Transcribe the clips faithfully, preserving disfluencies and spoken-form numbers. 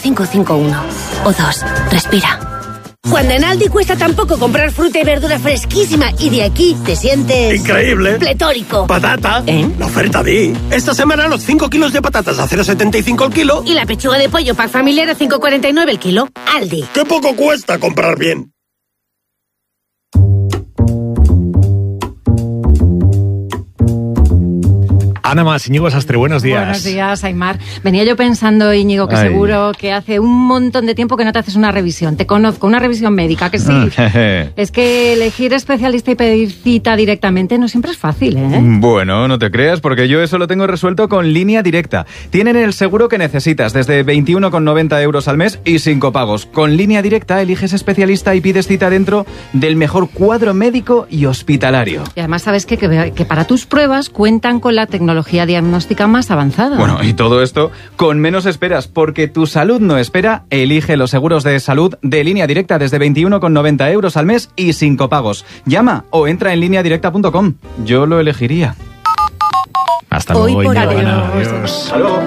cinco cinco uno. O dos, respira. Cuando en Aldi cuesta tan poco comprar fruta y verdura fresquísima y de aquí te sientes... ¡increíble! ¡Pletórico! ¡Patata! ¿Eh? La oferta Di. Esta semana los cinco kilos de patatas a cero coma setenta y cinco el kilo. Y la pechuga de pollo pack familiar a cinco coma cuarenta y nueve el kilo. Aldi. ¡Qué poco cuesta comprar bien! Ana Mas, Íñigo Sastre, buenos días. Buenos días, Aimar. Venía yo pensando, Íñigo, que Ay. seguro que hace un montón de tiempo que no te haces una revisión. Te conozco, una revisión médica, que sí. Es que elegir especialista y pedir cita directamente no siempre es fácil, ¿eh? Bueno, no te creas, porque yo eso lo tengo resuelto con Línea Directa. Tienen el seguro que necesitas, desde veintiuno con noventa euros al mes y sin copagos. Con Línea Directa eliges especialista y pides cita dentro del mejor cuadro médico y hospitalario. Y además sabes que, que, que para tus pruebas cuentan con la tecnología diagnóstica más avanzada. Bueno, y todo esto con menos esperas, porque tu salud no espera. Elige los seguros de salud de Línea Directa desde veintiuno con noventa euros al mes y sin copagos. Llama o entra en línea directa punto com. Yo lo elegiría. Hasta luego, Hoy por Íñigo, adiós. Ana, adiós. Hasta luego.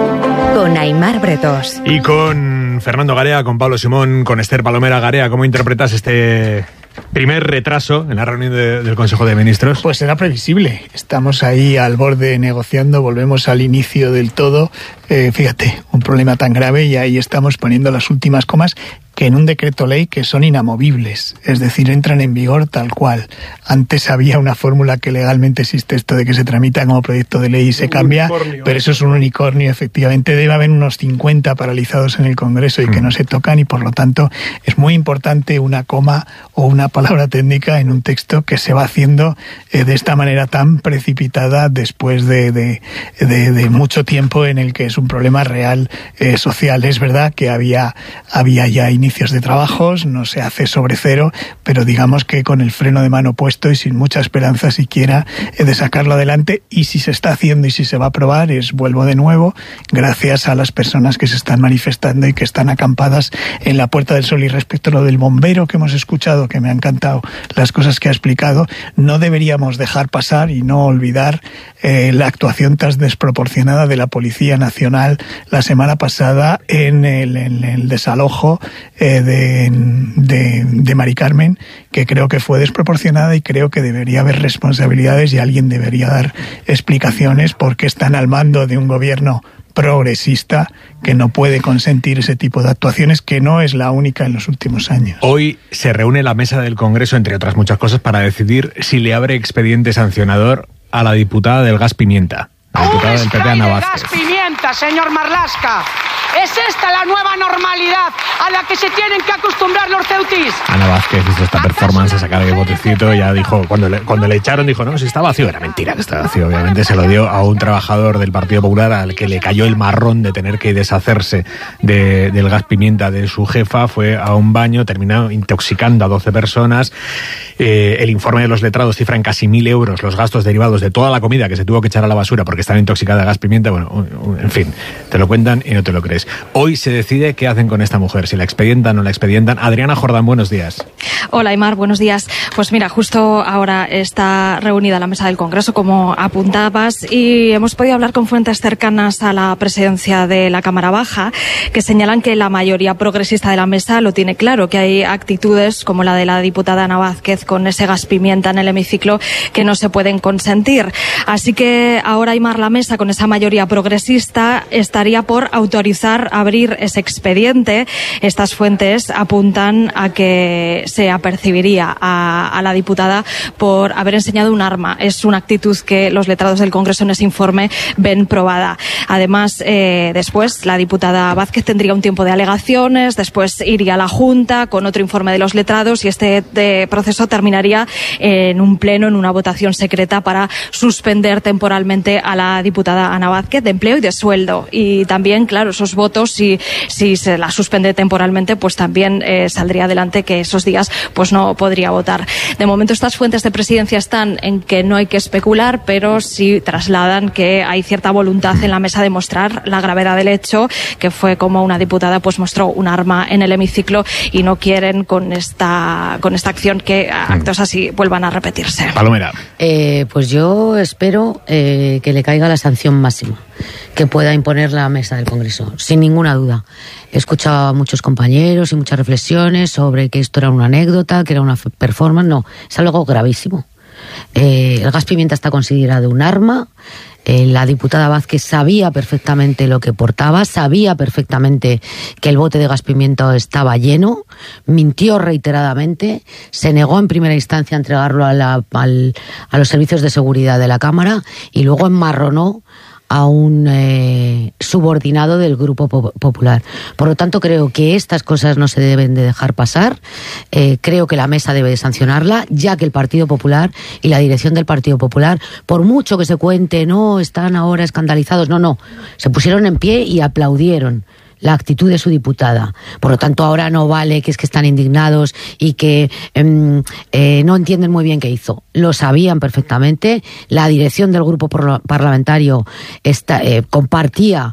Con Aimar Bretós. Y con Fernando Garea, con Pablo Simón, con Esther Palomera. Garea, ¿cómo interpretas este primer retraso en la reunión de, del Consejo de Ministros? Pues era previsible. Estamos ahí al borde negociando, volvemos al inicio del todo. Eh, fíjate, un problema tan grave y ahí estamos poniendo las últimas comas que en un decreto ley que son inamovibles, es decir, entran en vigor tal cual. Antes había una fórmula que legalmente existe, esto de que se tramita como proyecto de ley y se un cambia, unicornio. Pero eso es un unicornio, efectivamente. Debe haber unos cincuenta paralizados en el Congreso y que no se tocan, y por lo tanto es muy importante una coma o una palabra técnica en un texto que se va haciendo eh, de esta manera tan precipitada después de, de, de, de mucho tiempo en el que es un problema real eh, social. Es verdad que había, había ya inicios de trabajos, no se hace sobre cero, pero digamos que con el freno de mano puesto y sin mucha esperanza siquiera eh, de sacarlo adelante. Y si se está haciendo y si se va a aprobar, es, vuelvo de nuevo, gracias a las personas que se están manifestando y que están acampadas en la Puerta del Sol. Y respecto a lo del bombero que hemos escuchado, que me ha encantado las cosas que ha explicado, no deberíamos dejar pasar y no olvidar eh, la actuación tan desproporcionada de la Policía Nacional la semana pasada en el, en el desalojo eh, de, de, de Mari Carmen, que creo que fue desproporcionada y creo que debería haber responsabilidades y alguien debería dar explicaciones porque están al mando de un gobierno progresista que no puede consentir ese tipo de actuaciones, que no es la única en los últimos años. Hoy se reúne la mesa del Congreso, entre otras muchas cosas, para decidir si le abre expediente sancionador a la diputada del gas pimienta. La diputada del P P, Ana Vázquez. ¡Gas pimienta, señor Marlaska! ¿Es esta la nueva normalidad a la que se tienen que acostumbrar los ceutis? Ana Vázquez hizo esta performance a sacar el botecito. Ya dijo, cuando le, cuando le echaron, dijo, no, si está vacío. Era mentira que está vacío. Obviamente se lo dio a un trabajador del Partido Popular al que le cayó el marrón de tener que deshacerse de, del gas pimienta de su jefa. Fue a un baño, terminó intoxicando a doce personas. Eh, el informe de los letrados cifra en casi mil euros los gastos derivados de toda la comida que se tuvo que echar a la basura porque estaba intoxicada de gas pimienta. Bueno, en fin, te lo cuentan y no te lo crees. Hoy se decide qué hacen con esta mujer, si la expedientan o no la expedientan. Adriana Jordán, buenos días. Hola, Aimar, buenos días. Pues mira, justo ahora está reunida la mesa del Congreso, como apuntabas, y hemos podido hablar con fuentes cercanas a la presidencia de la Cámara Baja, que señalan que la mayoría progresista de la mesa lo tiene claro, que hay actitudes como la de la diputada Ana Vázquez con ese gas pimienta en el hemiciclo que no se pueden consentir. Así que ahora, Aimar, la mesa con esa mayoría progresista estaría por autorizar abrir ese expediente. Estas fuentes apuntan a que se apercibiría a, a la diputada por haber enseñado un arma. Es una actitud que los letrados del Congreso en ese informe ven probada. Además, eh, después la diputada Vázquez tendría un tiempo de alegaciones, después iría a la Junta con otro informe de los letrados y este de proceso terminaría en un pleno, en una votación secreta para suspender temporalmente a la diputada Ana Vázquez de empleo y de sueldo. Y también, claro, esos votos, si si se la suspende temporalmente, pues también eh, saldría adelante que esos días pues no podría votar. De momento estas fuentes de presidencia están en que no hay que especular, pero sí trasladan que hay cierta voluntad en la mesa de mostrar la gravedad del hecho, que fue como una diputada pues mostró un arma en el hemiciclo y no quieren con esta con esta acción que actos así vuelvan a repetirse. Palomera. Eh, pues yo espero eh, que le recaiga la sanción máxima que pueda imponer la mesa del Congreso, sin ninguna duda. He escuchado a muchos compañeros y muchas reflexiones sobre que esto era una anécdota, que era una performance. No, es algo gravísimo. Eh, el gas pimienta está considerado un arma. Eh, la diputada Vázquez sabía perfectamente lo que portaba, sabía perfectamente que el bote de gas pimienta estaba lleno, mintió reiteradamente, se negó en primera instancia a entregarlo a, la, al, a los servicios de seguridad de la Cámara y luego enmarronó a un eh, subordinado del Grupo Popular. Por lo tanto, creo que estas cosas no se deben de dejar pasar. Eh, creo que la mesa debe de sancionarla, ya que el Partido Popular y la dirección del Partido Popular, por mucho que se cuente, no, están ahora escandalizados, no, no, se pusieron en pie y aplaudieron la actitud de su diputada. Por lo tanto, ahora no vale que es que están indignados y que eh, eh, no entienden muy bien qué hizo. Lo sabían perfectamente. La dirección del grupo parlamentario está, eh, compartía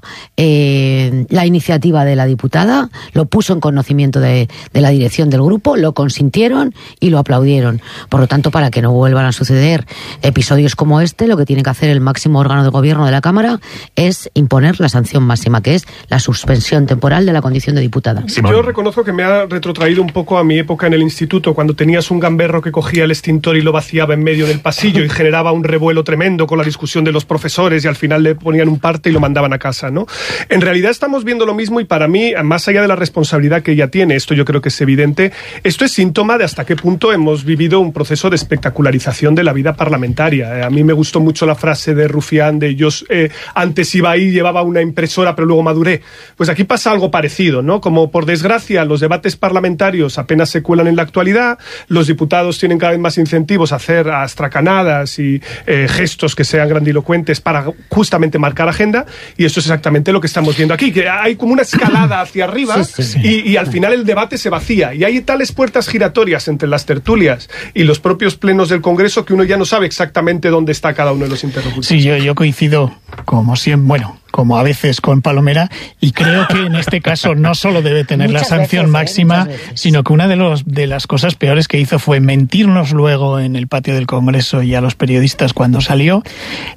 eh, la iniciativa de la diputada, lo puso en conocimiento de, de la dirección del grupo, lo consintieron y lo aplaudieron. Por lo tanto, para que no vuelvan a suceder episodios como este, lo que tiene que hacer el máximo órgano de gobierno de la Cámara es imponer la sanción máxima, que es la suspensión temporal de la condición de diputada. Sí, yo reconozco que me ha retrotraído un poco a mi época en el instituto, cuando tenías un gamberro que cogía el extintor y lo vaciaba en medio del pasillo y generaba un revuelo tremendo con la discusión de los profesores y al final le ponían un parte y lo mandaban a casa, ¿no? En realidad estamos viendo lo mismo y para mí, más allá de la responsabilidad que ella tiene, esto yo creo que es evidente, esto es síntoma de hasta qué punto hemos vivido un proceso de espectacularización de la vida parlamentaria. A mí me gustó mucho la frase de Rufián de yo eh, antes iba ahí, llevaba una impresora pero luego maduré. Pues aquí pasa algo parecido, ¿no? Como por desgracia los debates parlamentarios apenas se cuelan en la actualidad, los diputados tienen cada vez más incentivos a hacer astracanadas y eh, gestos que sean grandilocuentes para justamente marcar agenda, y esto es exactamente lo que estamos viendo aquí, que hay como una escalada hacia arriba sí, sí, sí. Y, y al final el debate se vacía y hay tales puertas giratorias entre las tertulias y los propios plenos del Congreso que uno ya no sabe exactamente dónde está cada uno de los interlocutores. Sí, yo, yo coincido como siempre, bueno, como a veces con Palomera, y creo que en este caso no solo debe tener muchas la sanción veces, máxima, ¿eh? sino que una de, los, de las cosas peores que hizo fue mentirnos luego en el patio del Congreso y a los periodistas cuando salió,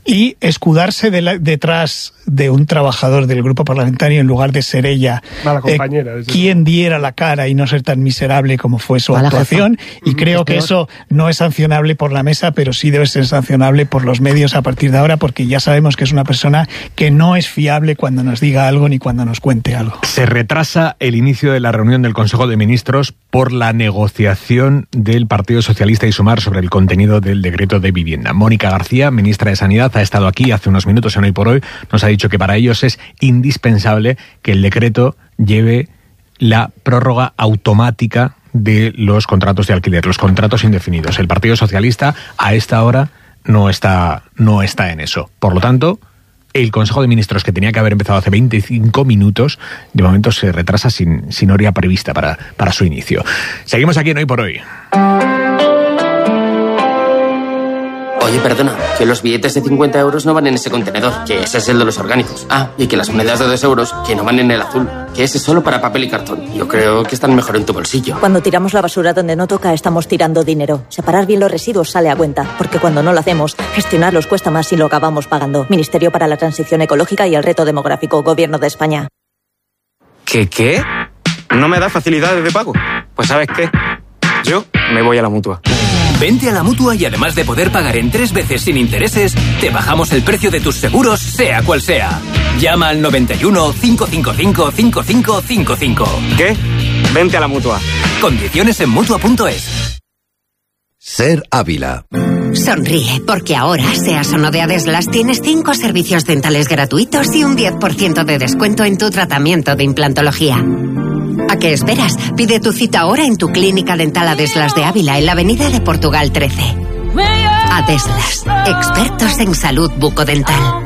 y escudarse de la, detrás de un trabajador del grupo parlamentario en lugar de ser ella Mala compañera, eh, quien diera la cara y no ser tan miserable como fue su Mala actuación, jefa. y mm, creo que eso no es sancionable por la mesa, pero sí debe ser sancionable por los medios a partir de ahora, porque ya sabemos que es una persona que no es fiable cuando nos diga algo ni cuando nos cuente algo. Se retrasa el inicio de la reunión del Consejo de Ministros por la negociación del Partido Socialista y Sumar sobre el contenido del decreto de vivienda. Mónica García, ministra de Sanidad, ha estado aquí hace unos minutos en Hoy por Hoy. Nos ha dicho que para ellos es indispensable que el decreto lleve la prórroga automática de los contratos de alquiler, los contratos indefinidos. El Partido Socialista a esta hora no está, no está en eso. Por lo tanto, el Consejo de Ministros, que tenía que haber empezado hace veinticinco minutos, de momento se retrasa sin, sin hora prevista para, para su inicio. Seguimos aquí en Hoy por Hoy. Oye, perdona, que los billetes de cincuenta euros no van en ese contenedor, que ese es el de los orgánicos. Ah, y que las monedas de dos euros, que no van en el azul, que ese es solo para papel y cartón. Yo creo que están mejor en tu bolsillo. Cuando tiramos la basura donde no toca, estamos tirando dinero. Separar bien los residuos sale a cuenta, porque cuando no lo hacemos, gestionarlos cuesta más y lo acabamos pagando. Ministerio para la Transición Ecológica y el Reto Demográfico, Gobierno de España. ¿Qué qué? ¿No me da facilidades de pago? Pues ¿sabes qué? Yo me voy a la Mutua. Vente a la Mutua y además de poder pagar en tres veces sin intereses, te bajamos el precio de tus seguros, sea cual sea. Llama al noventa y uno, cinco cinco cinco, cinco cinco cinco cinco. ¿Qué? Vente a la Mutua. Condiciones en Mutua punto es. Ser Ávila. Sonríe, porque ahora, seas o no de Adeslas, tienes cinco servicios dentales gratuitos y un diez por ciento de descuento en tu tratamiento de implantología. ¿A qué esperas? Pide tu cita ahora en tu clínica dental Adeslas de Ávila, en la avenida de Portugal trece. Adeslas, expertos en salud bucodental.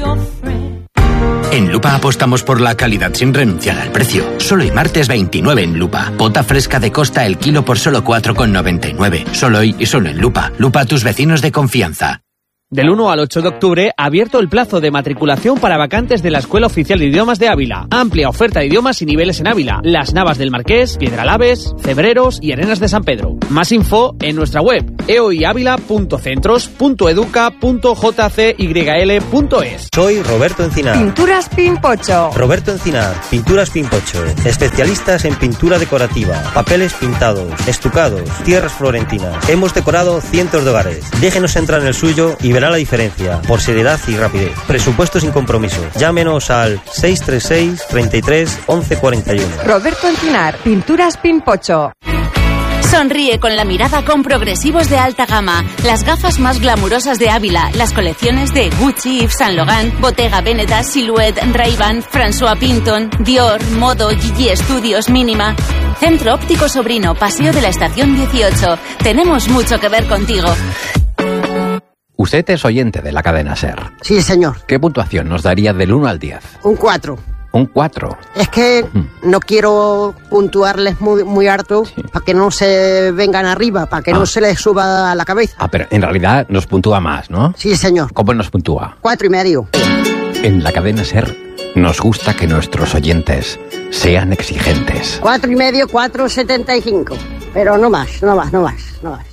En Lupa apostamos por la calidad sin renunciar al precio. Solo hoy martes veintinueve en Lupa. Pota fresca de Costa el kilo por solo cuatro con noventa y nueve. Solo hoy y solo en Lupa. Lupa, tus vecinos de confianza. Del uno al ocho de octubre, abierto el plazo de matriculación para vacantes de la Escuela Oficial de Idiomas de Ávila. Amplia oferta de idiomas y niveles en Ávila. Las Navas del Marqués, Piedralaves, Cebreros y Arenas de San Pedro. Más info en nuestra web, eoiavila punto centros punto educa punto jcyl punto es. Soy Roberto Encinar. Pinturas Pimpocho. Roberto Encinar, Pinturas Pimpocho. Especialistas en pintura decorativa, papeles pintados, estucados, tierras florentinas. Hemos decorado cientos de hogares. Déjenos entrar en el suyo y verá la diferencia, por seriedad y rapidez. Presupuesto sin compromiso. Llámenos al seis tres seis, treinta y tres, once cuarenta y uno. Roberto Encinar, Pinturas Pimpocho. Sonríe con la mirada con progresivos de alta gama. Las gafas más glamurosas de Ávila. Las colecciones de Gucci, Yves Saint Laurent, Bottega Veneta, Silhouette, Ray-Ban, François Pinton, Dior, Modo, Gigi Studios, Mínima. Centro Óptico Sobrino, Paseo de la Estación dieciocho. Tenemos mucho que ver contigo. Usted es oyente de la cadena SER. Sí, señor. ¿Qué puntuación nos daría del uno al diez? Un cuatro. Un cuatro. Es que no quiero puntuarles muy, muy harto sí. para que no se vengan arriba, para que ah. no se les suba a la cabeza. Ah, pero en realidad nos puntúa más, ¿no? Sí, señor. ¿Cómo nos puntúa? Cuatro y medio. En la cadena SER nos gusta que nuestros oyentes sean exigentes. Cuatro y medio, cuatro setenta y cinco. Pero no más, no más, no más, no más.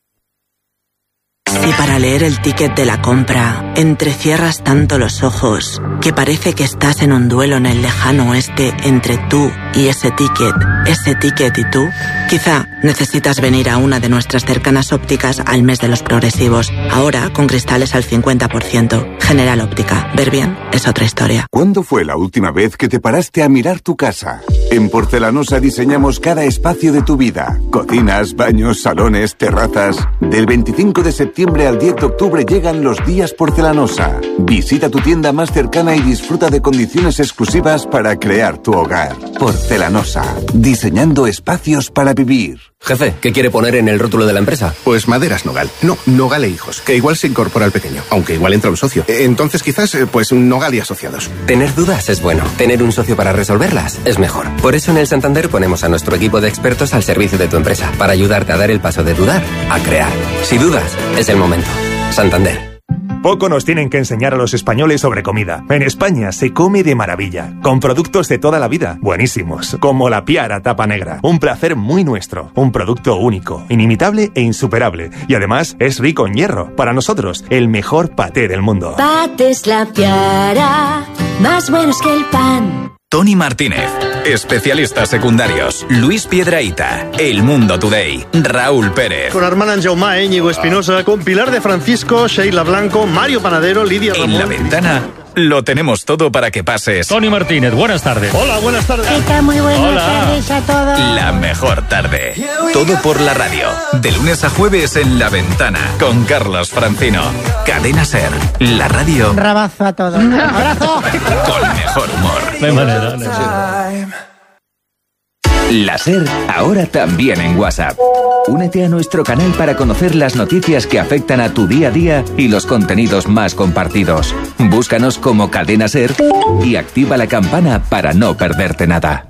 Si para leer el ticket de la compra entrecierras tanto los ojos que parece que estás en un duelo en el lejano oeste entre tú y ese ticket, ese ticket y tú, quizá necesitas venir a una de nuestras cercanas ópticas al mes de los progresivos. Ahora con cristales al cincuenta por ciento. General Óptica. Ver bien es otra historia. ¿Cuándo fue la última vez que te paraste a mirar tu casa? En Porcelanosa diseñamos cada espacio de tu vida. Cocinas, baños, salones, terrazas. Del veinticinco de septiembre al diez de octubre llegan los días Porcelanosa. Visita tu tienda más cercana y disfruta de condiciones exclusivas para crear tu hogar. Porcelanosa. Diseñando espacios para vivir. Jefe, ¿qué quiere poner en el rótulo de la empresa? Pues Maderas Nogal. No, Nogal e Hijos, que igual se incorpora al pequeño, aunque igual entra un socio. Entonces quizás, pues Nogal y Asociados. Tener dudas es bueno. Tener un socio para resolverlas es mejor. Por eso en el Santander ponemos a nuestro equipo de expertos al servicio de tu empresa, para ayudarte a dar el paso de dudar a crear. Si dudas, es el momento. Santander. Poco nos tienen que enseñar a los españoles sobre comida. En España se come de maravilla, con productos de toda la vida, buenísimos, como la Piara Tapa Negra. Un placer muy nuestro, un producto único, inimitable e insuperable. Y además es rico en hierro. Para nosotros, el mejor paté del mundo. Patés La Piara, más buenos que el pan. Tony Martínez, especialistas secundarios, Luis Piedrahita, El Mundo Today, Raúl Pérez. Con Armand Jaume, Íñigo Espinosa, con Pilar de Francisco, Sheila Blanco, Mario Panadero, Lidia Ramón. En La Ventana lo tenemos todo para que pases. Tony Martínez, buenas tardes. Hola, buenas tardes. ¿Qué tal? Muy buenas Hola. tardes a todos. La mejor tarde. Todo por la radio. De lunes a jueves en La Ventana, con Carlos Francino. Cadena SER, la radio. Un rabazo a todos. Un abrazo. Con mejor humor. No hay manera, no hay manera. La SER, ahora también en WhatsApp. Únete a nuestro canal para conocer las noticias que afectan a tu día a día y los contenidos más compartidos. Búscanos como Cadena SER y activa la campana para no perderte nada.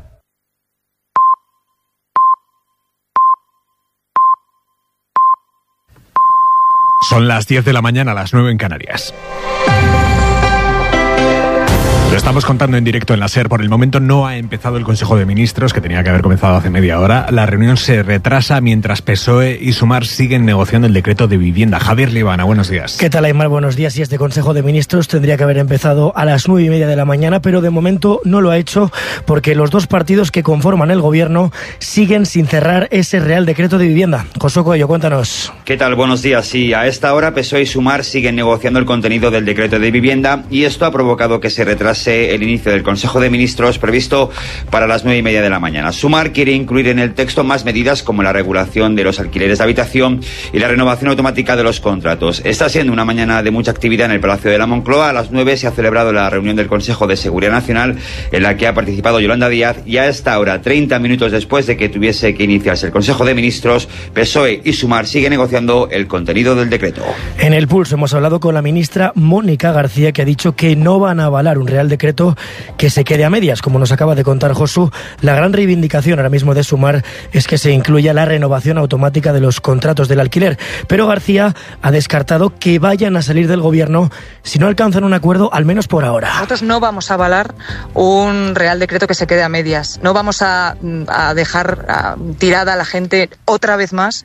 Son las diez de la mañana, las nueve en Canarias. Lo estamos contando en directo en la SER. Por el momento no ha empezado el Consejo de Ministros, que tenía que haber comenzado hace media hora. La reunión se retrasa mientras P S O E y Sumar siguen negociando el decreto de vivienda. Javier Libana, buenos días. ¿Qué tal, Aymar? Buenos días. Y este Consejo de Ministros tendría que haber empezado a las nueve y media de la mañana, pero de momento no lo ha hecho porque los dos partidos que conforman el gobierno siguen sin cerrar ese Real Decreto de Vivienda. José Coello, cuéntanos. ¿Qué tal? Buenos días. Sí, a esta hora P S O E y Sumar siguen negociando el contenido del decreto de vivienda y esto ha provocado que se retrase el inicio del Consejo de Ministros previsto para las nueve y media de la mañana. Sumar quiere incluir en el texto más medidas como la regulación de los alquileres de habitación y la renovación automática de los contratos. Está siendo una mañana de mucha actividad en el Palacio de la Moncloa. A las nueve se ha celebrado la reunión del Consejo de Seguridad Nacional en la que ha participado Yolanda Díaz y a esta hora, treinta minutos después de que tuviese que iniciarse el Consejo de Ministros, P S O E y Sumar siguen negociando el contenido del decreto. En El Pulso hemos hablado con la ministra Mónica García, que ha dicho que no van a avalar un Real Decreto que se quede a medias. Como nos acaba de contar Josu, la gran reivindicación ahora mismo de Sumar es que se incluya la renovación automática de los contratos del alquiler. Pero García ha descartado que vayan a salir del Gobierno si no alcanzan un acuerdo, al menos por ahora. Nosotros no vamos a avalar un Real Decreto que se quede a medias. No vamos a, a dejar a, tirada a la gente otra vez más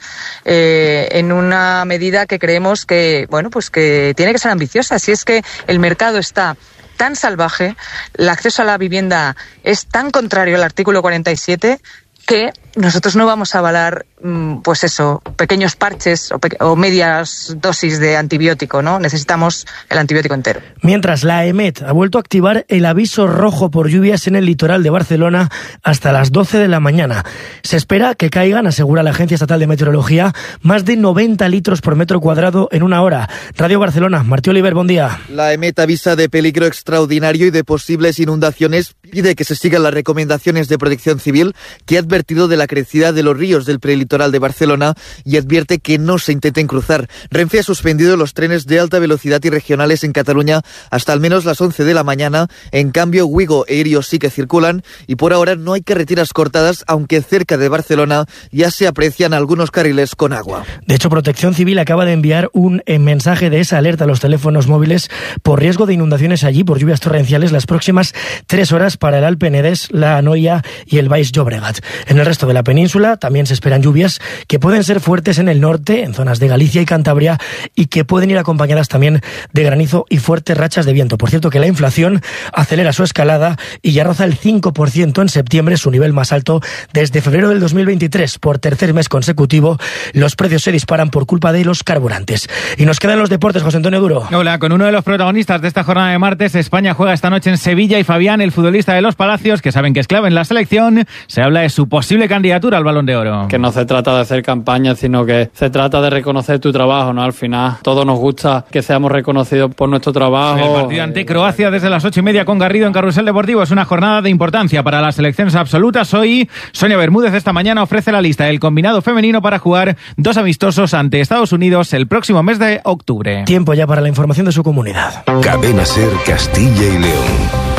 eh, en una medida que creemos que, bueno, pues que tiene que ser ambiciosa. Si es que el mercado está tan salvaje, el acceso a la vivienda es tan contrario al artículo cuarenta y siete, que nosotros no vamos a avalar, pues eso, pequeños parches o, pe- o medias dosis de antibiótico, ¿no? Necesitamos el antibiótico entero. Mientras, la EMET ha vuelto a activar el aviso rojo por lluvias en el litoral de Barcelona hasta las doce de la mañana. Se espera que caigan, asegura la Agencia Estatal de Meteorología, más de noventa litros por metro cuadrado en una hora. Radio Barcelona, Martí Oliver, buen día. La EMET avisa de peligro extraordinario y de posibles inundaciones. Pide que se sigan las recomendaciones de Protección Civil, que ha advertido de la crecida de los ríos del prelitoral de Barcelona y advierte que no se intenten cruzar. Renfe ha suspendido los trenes de alta velocidad y regionales en Cataluña hasta al menos las once de la mañana. En cambio, Wigo e Irio sí que circulan y por ahora no hay carreteras cortadas, aunque cerca de Barcelona ya se aprecian algunos carriles con agua. De hecho, Protección Civil acaba de enviar un mensaje de esa alerta a los teléfonos móviles por riesgo de inundaciones allí por lluvias torrenciales las próximas tres horas para el Alt Penedès, la Anoia y el Baix Llobregat. En el resto de la península también se esperan lluvias que pueden ser fuertes en el norte, en zonas de Galicia y Cantabria, y que pueden ir acompañadas también de granizo y fuertes rachas de viento. Por cierto, que la inflación acelera su escalada y ya roza el cinco por ciento en septiembre, su nivel más alto desde febrero del dos mil veintitrés. Por tercer mes consecutivo, los precios se disparan por culpa de los carburantes. Y nos quedan los deportes, José Antonio Duro. Hola, con uno de los protagonistas de esta jornada de martes, España juega esta noche en Sevilla y Fabián, el futbolista de los Palacios, que saben que es clave en la selección, se habla de su posible candidatura al Balón de Oro. Que no se trata de hacer campaña, sino que se trata de reconocer tu trabajo, ¿no? Al final, todos nos gusta que seamos reconocidos por nuestro trabajo. El partido ante Croacia desde las ocho y media con Garrido en Carrusel Deportivo es una jornada de importancia para las selecciones absolutas. Hoy, Sonia Bermúdez esta mañana ofrece la lista del combinado femenino para jugar dos amistosos ante Estados Unidos el próximo mes de octubre. Tiempo ya para la información de su comunidad. Cadena SER Castilla y León.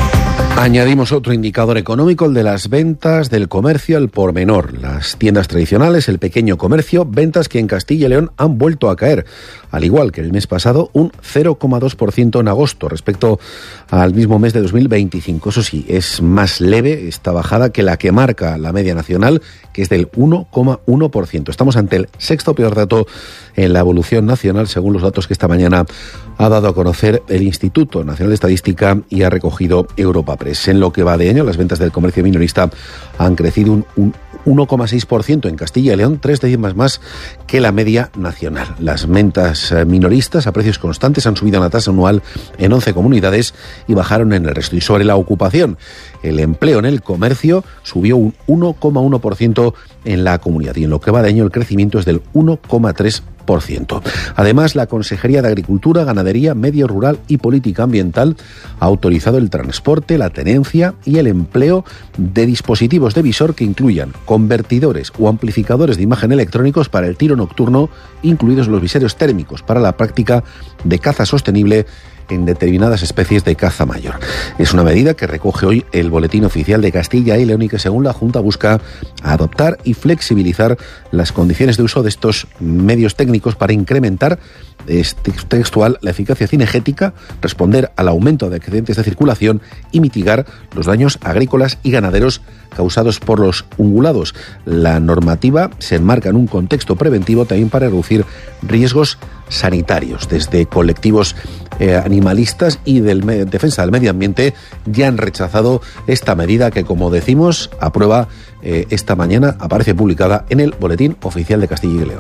Añadimos otro indicador económico, el de las ventas del comercio al por menor. Las tiendas tradicionales, el pequeño comercio, ventas que en Castilla y León han vuelto a caer, al igual que el mes pasado, un cero coma dos por ciento en agosto respecto al mismo mes de dos mil veinticinco. Eso sí, es más leve esta bajada que la que marca la media nacional, que es del uno coma uno por ciento. Estamos ante el sexto peor dato en la evolución nacional, según los datos que esta mañana ha dado a conocer el Instituto Nacional de Estadística y ha recogido Europa Press. En lo que va de año, las ventas del comercio minorista han crecido un, un uno coma seis por ciento en Castilla y León, tres décimas más que la media nacional. Las ventas minoristas a precios constantes han subido una tasa anual en once comunidades y bajaron en el resto. Y sobre la ocupación, el empleo en el comercio subió un uno coma uno por ciento en la comunidad y en lo que va de año el crecimiento es del uno coma tres por ciento. Por ciento. Además, la Consejería de Agricultura, Ganadería, Medio Rural y Política Ambiental ha autorizado el transporte, la tenencia y el empleo de dispositivos de visor que incluyan convertidores o amplificadores de imagen electrónicos para el tiro nocturno, incluidos los visores térmicos para la práctica de caza sostenible en determinadas especies de caza mayor. Es una medida que recoge hoy el Boletín Oficial de Castilla y León y que, según la Junta, busca adoptar y flexibilizar las condiciones de uso de estos medios técnicos para incrementar, es textual, la eficacia cinegética, responder al aumento de accidentes de circulación y mitigar los daños agrícolas y ganaderos causados por los ungulados. La normativa se enmarca en un contexto preventivo también para reducir riesgos sanitarios. Desde colectivos eh, animalistas y de defensa del medio ambiente ya han rechazado esta medida que, como decimos, aprueba eh, esta mañana, aparece publicada en el Boletín Oficial de Castilla y León.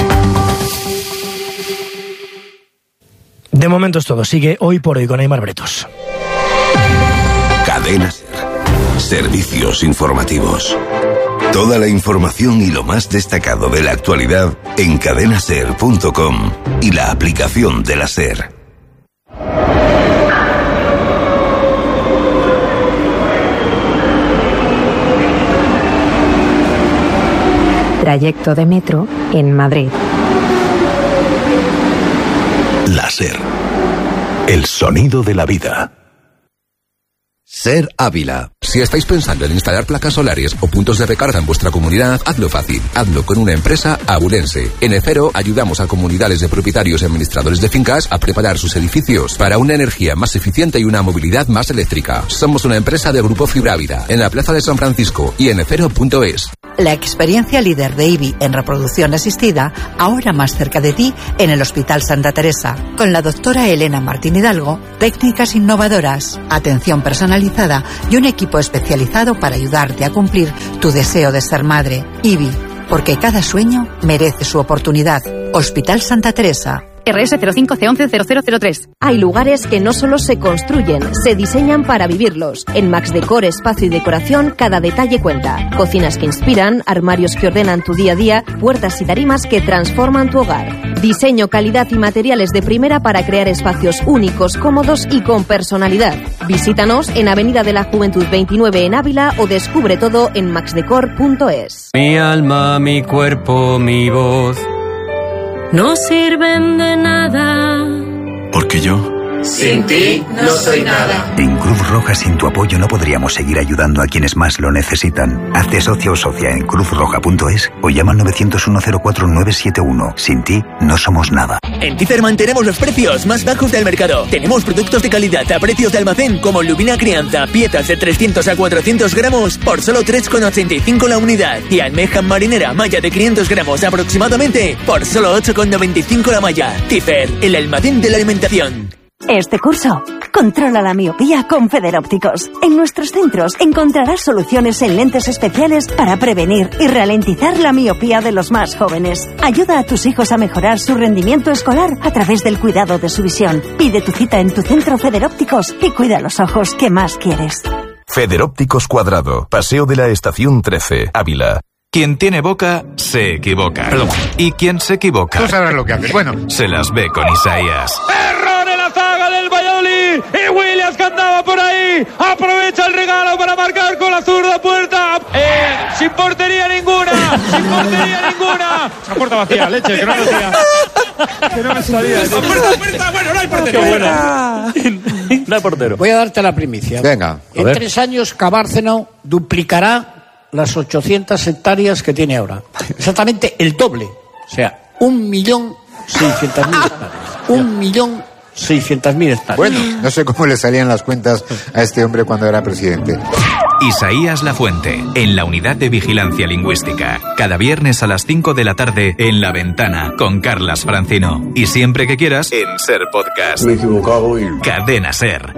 De momento es todo. Sigue Hoy por Hoy con Aimar Bretos. Cadena SER. Servicios informativos. Toda la información y lo más destacado de la actualidad en cadena ser punto com y la aplicación de la SER. Trayecto de metro en Madrid. La SER. El sonido de la vida. Ser Ávila. Si estáis pensando en instalar placas solares o puntos de recarga en vuestra comunidad, hazlo fácil. Hazlo con una empresa abulense. En Efero ayudamos a comunidades de propietarios y administradores de fincas a preparar sus edificios para una energía más eficiente y una movilidad más eléctrica. Somos una empresa de Grupo Fibra Ávila, en la Plaza de San Francisco y en efero punto es. La experiencia líder de I B I en reproducción asistida, ahora más cerca de ti, en el Hospital Santa Teresa. Con la doctora Elena Martín Hidalgo, técnicas innovadoras, atención personalizada y un equipo especializado para ayudarte a cumplir tu deseo de ser madre. I B I, porque cada sueño merece su oportunidad. Hospital Santa Teresa. R S cero cinco C once cero cero cero tres. Hay lugares que no solo se construyen, se diseñan para vivirlos. En Max Decor Espacio y Decoración, cada detalle cuenta. Cocinas que inspiran, armarios que ordenan tu día a día, puertas y tarimas que transforman tu hogar. Diseño, calidad y materiales de primera para crear espacios únicos, cómodos y con personalidad. Visítanos en Avenida de la Juventud veintinueve en Ávila o descubre todo en max decor punto es. Mi alma, mi cuerpo, mi voz no sirven de nada. Porque yo... sin ti no soy nada. En Cruz Roja, sin tu apoyo, no podríamos seguir ayudando a quienes más lo necesitan. Hazte socio o socia en cruz roja punto es o llama al nueve cero uno cero cuatro nueve siete uno. Sin ti, no somos nada. En Tifer mantenemos los precios más bajos del mercado. Tenemos productos de calidad a precios de almacén como Lubina Crianza, piezas de trescientos a cuatrocientos gramos por solo tres con ochenta y cinco la unidad. Y almeja marinera, malla de quinientos gramos aproximadamente por solo ocho con noventa y cinco la malla. Tifer, el almacén de la alimentación. Este curso, controla la miopía con Federópticos. En nuestros centros encontrarás soluciones en lentes especiales para prevenir y ralentizar la miopía de los más jóvenes. Ayuda a tus hijos a mejorar su rendimiento escolar a través del cuidado de su visión. Pide tu cita en tu centro Federópticos y cuida los ojos que más quieres. Federópticos Cuadrado, Paseo de la Estación trece, Ávila. Quien tiene boca, se equivoca. Perdón. Y quien se equivoca... Tú sabrás lo que haces. Bueno. Se las ve con Isaías. ¡Error en la zaga del Valladolid! Y Williams, que andaba por ahí, aprovecha el regalo para marcar con la zurda puerta. Eh, sin portería ninguna. Sin portería ninguna. La puerta vacía, leche, que no me salía. Que no me salía. Puerta, puerta, bueno, no hay portero. Qué buena. No hay portero. Voy a darte la primicia. Venga. En ver. tres años, Cabárceno duplicará las ochocientas hectáreas que tiene ahora. Exactamente el doble. O sea, un millón seiscientas mil hectáreas. Un millón seiscientas mil hectáreas. Bueno, no sé cómo le salían las cuentas a este hombre cuando era presidente. Isaías Lafuente, en la Unidad de Vigilancia Lingüística. Cada viernes a las cinco de la tarde en La Ventana, con Carlas Francino. Y siempre que quieras, en Ser Podcast. Me he equivocado y... Cadena Ser.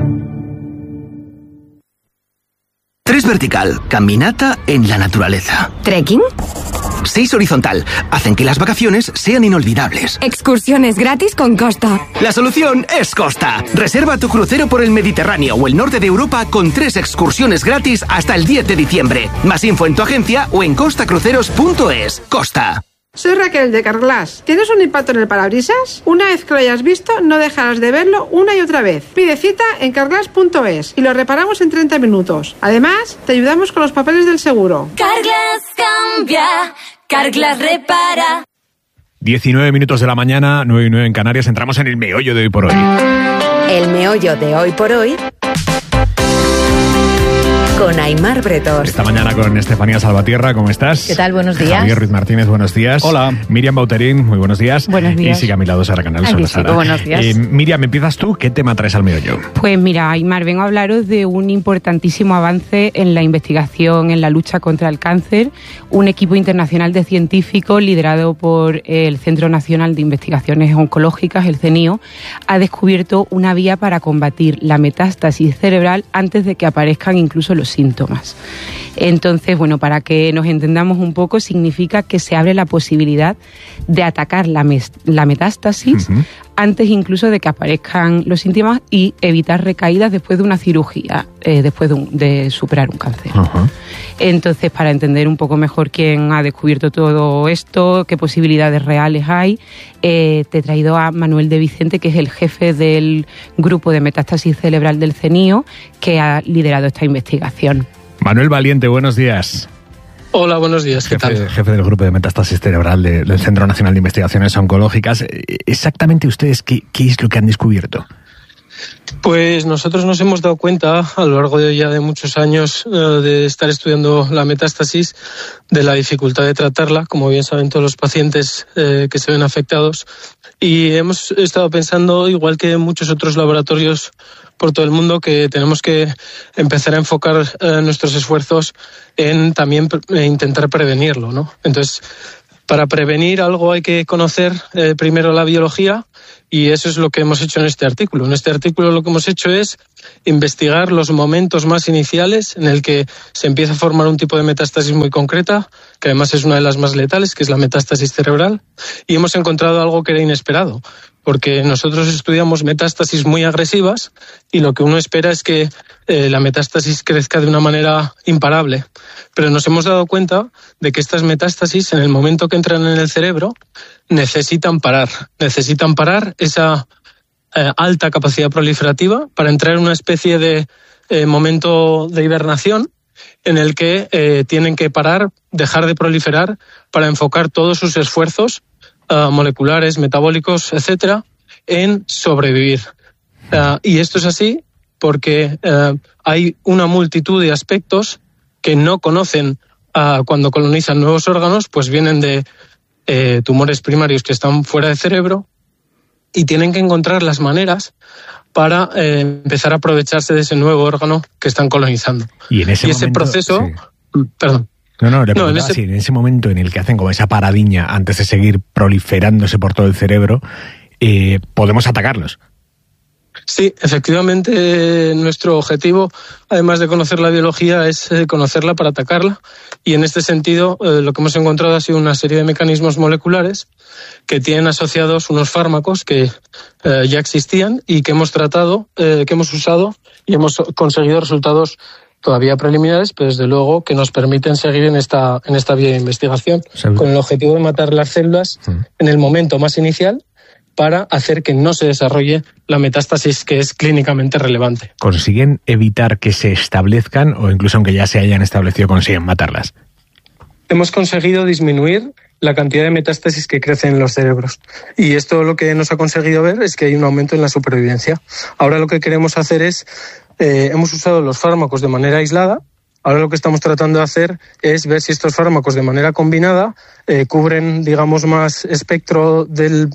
Tres vertical, caminata en la naturaleza. ¿Trekking? Seis horizontal, hacen que las vacaciones sean inolvidables. Excursiones gratis con Costa. La solución es Costa. Reserva tu crucero por el Mediterráneo o el norte de Europa con tres excursiones gratis hasta el diez de diciembre. Más info en tu agencia o en costa cruceros punto es. Costa. Soy Raquel de Carglass. ¿Tienes un impacto en el parabrisas? Una vez que lo hayas visto, no dejarás de verlo una y otra vez. Pide cita en carglass punto es y lo reparamos en treinta minutos. Además, te ayudamos con los papeles del seguro. Carglass cambia, Carglass repara. diecinueve minutos de la mañana, nueve y nueve en Canarias. Entramos en el meollo de hoy por hoy. El meollo de hoy por hoy con Aimar Bretos. Esta mañana con Estefanía Salvatierra, ¿cómo estás? ¿Qué tal? Buenos días. Javier Ruiz Martínez, buenos días. Hola. Miriam Bauterín, muy buenos días. Buenos días. Y sigue a mi lado Sara Canal. Ay, sí, buenos días. Eh, Miriam, empiezas tú. ¿Qué tema traes al meollo? Pues mira, Aimar, vengo a hablaros de un importantísimo avance en la investigación en la lucha contra el cáncer. Un equipo internacional de científicos liderado por el Centro Nacional de Investigaciones Oncológicas, el CENIO, ha descubierto una vía para combatir la metástasis cerebral antes de que aparezcan incluso los síntomas. Entonces, bueno, para que nos entendamos un poco, significa que se abre la posibilidad de atacar la, mes- la metástasis uh-huh. antes incluso de que aparezcan los síntomas y evitar recaídas después de una cirugía, eh, después de, un, de superar un cáncer. Uh-huh. Entonces, para entender un poco mejor quién ha descubierto todo esto, qué posibilidades reales hay, eh, te he traído a Manuel de Vicente, que es el jefe del grupo de metástasis cerebral del CENIO, que ha liderado esta investigación. Manuel Valiente, buenos días. Hola, buenos días, ¿qué jefe, tal? Jefe del Grupo de Metástasis Cerebral de, del Centro Nacional de Investigaciones Oncológicas. Exactamente ustedes, ¿qué, qué es lo que han descubierto? Pues nosotros nos hemos dado cuenta a lo largo de ya de muchos años eh, de estar estudiando la metástasis, de la dificultad de tratarla, como bien saben todos los pacientes eh, que se ven afectados, y hemos estado pensando, igual que muchos otros laboratorios por todo el mundo, que tenemos que empezar a enfocar eh, nuestros esfuerzos en también pre- intentar prevenirlo, ¿no? Entonces, para prevenir algo hay que conocer eh, primero la biología, y eso es lo que hemos hecho en este artículo. En este artículo lo que hemos hecho es investigar los momentos más iniciales en el que se empieza a formar un tipo de metástasis muy concreta, que además es una de las más letales, que es la metástasis cerebral, y hemos encontrado algo que era inesperado, porque nosotros estudiamos metástasis muy agresivas y lo que uno espera es que eh, la metástasis crezca de una manera imparable. Pero nos hemos dado cuenta de que estas metástasis, en el momento que entran en el cerebro, necesitan parar. Necesitan parar esa eh, alta capacidad proliferativa para entrar en una especie de eh, momento de hibernación en el que eh, tienen que parar, dejar de proliferar para enfocar todos sus esfuerzos uh, moleculares, metabólicos, etcétera, en sobrevivir. Uh, y esto es así porque uh, hay una multitud de aspectos que no conocen uh, cuando colonizan nuevos órganos, pues vienen de eh, tumores primarios que están fuera del cerebro y tienen que encontrar las maneras para eh, empezar a aprovecharse de ese nuevo órgano que están colonizando. Y en ese, y ese momento, proceso... Sí. Perdón. No, no, le No, en preguntaba ese- si en ese momento en el que hacen como esa paradiña antes de seguir proliferándose por todo el cerebro, eh, podemos atacarlos. Sí, efectivamente, nuestro objetivo, además de conocer la biología, es eh, conocerla para atacarla. Y en este sentido, eh, lo que hemos encontrado ha sido una serie de mecanismos moleculares que tienen asociados unos fármacos que eh, ya existían y que hemos tratado, eh, que hemos usado y hemos conseguido resultados todavía preliminares, pero desde luego que nos permiten seguir en esta, en esta vía de investigación, Seguro. con el objetivo de matar las células en el momento más inicial, para hacer que no se desarrolle la metástasis que es clínicamente relevante. ¿Consiguen evitar que se establezcan o incluso aunque ya se hayan establecido consiguen matarlas? Hemos conseguido disminuir la cantidad de metástasis que crecen en los cerebros. Y esto lo que nos ha conseguido ver es que hay un aumento en la supervivencia. Ahora lo que queremos hacer es, eh, hemos usado los fármacos de manera aislada. Ahora lo que estamos tratando de hacer es ver si estos fármacos de manera combinada eh, cubren, digamos, más espectro del,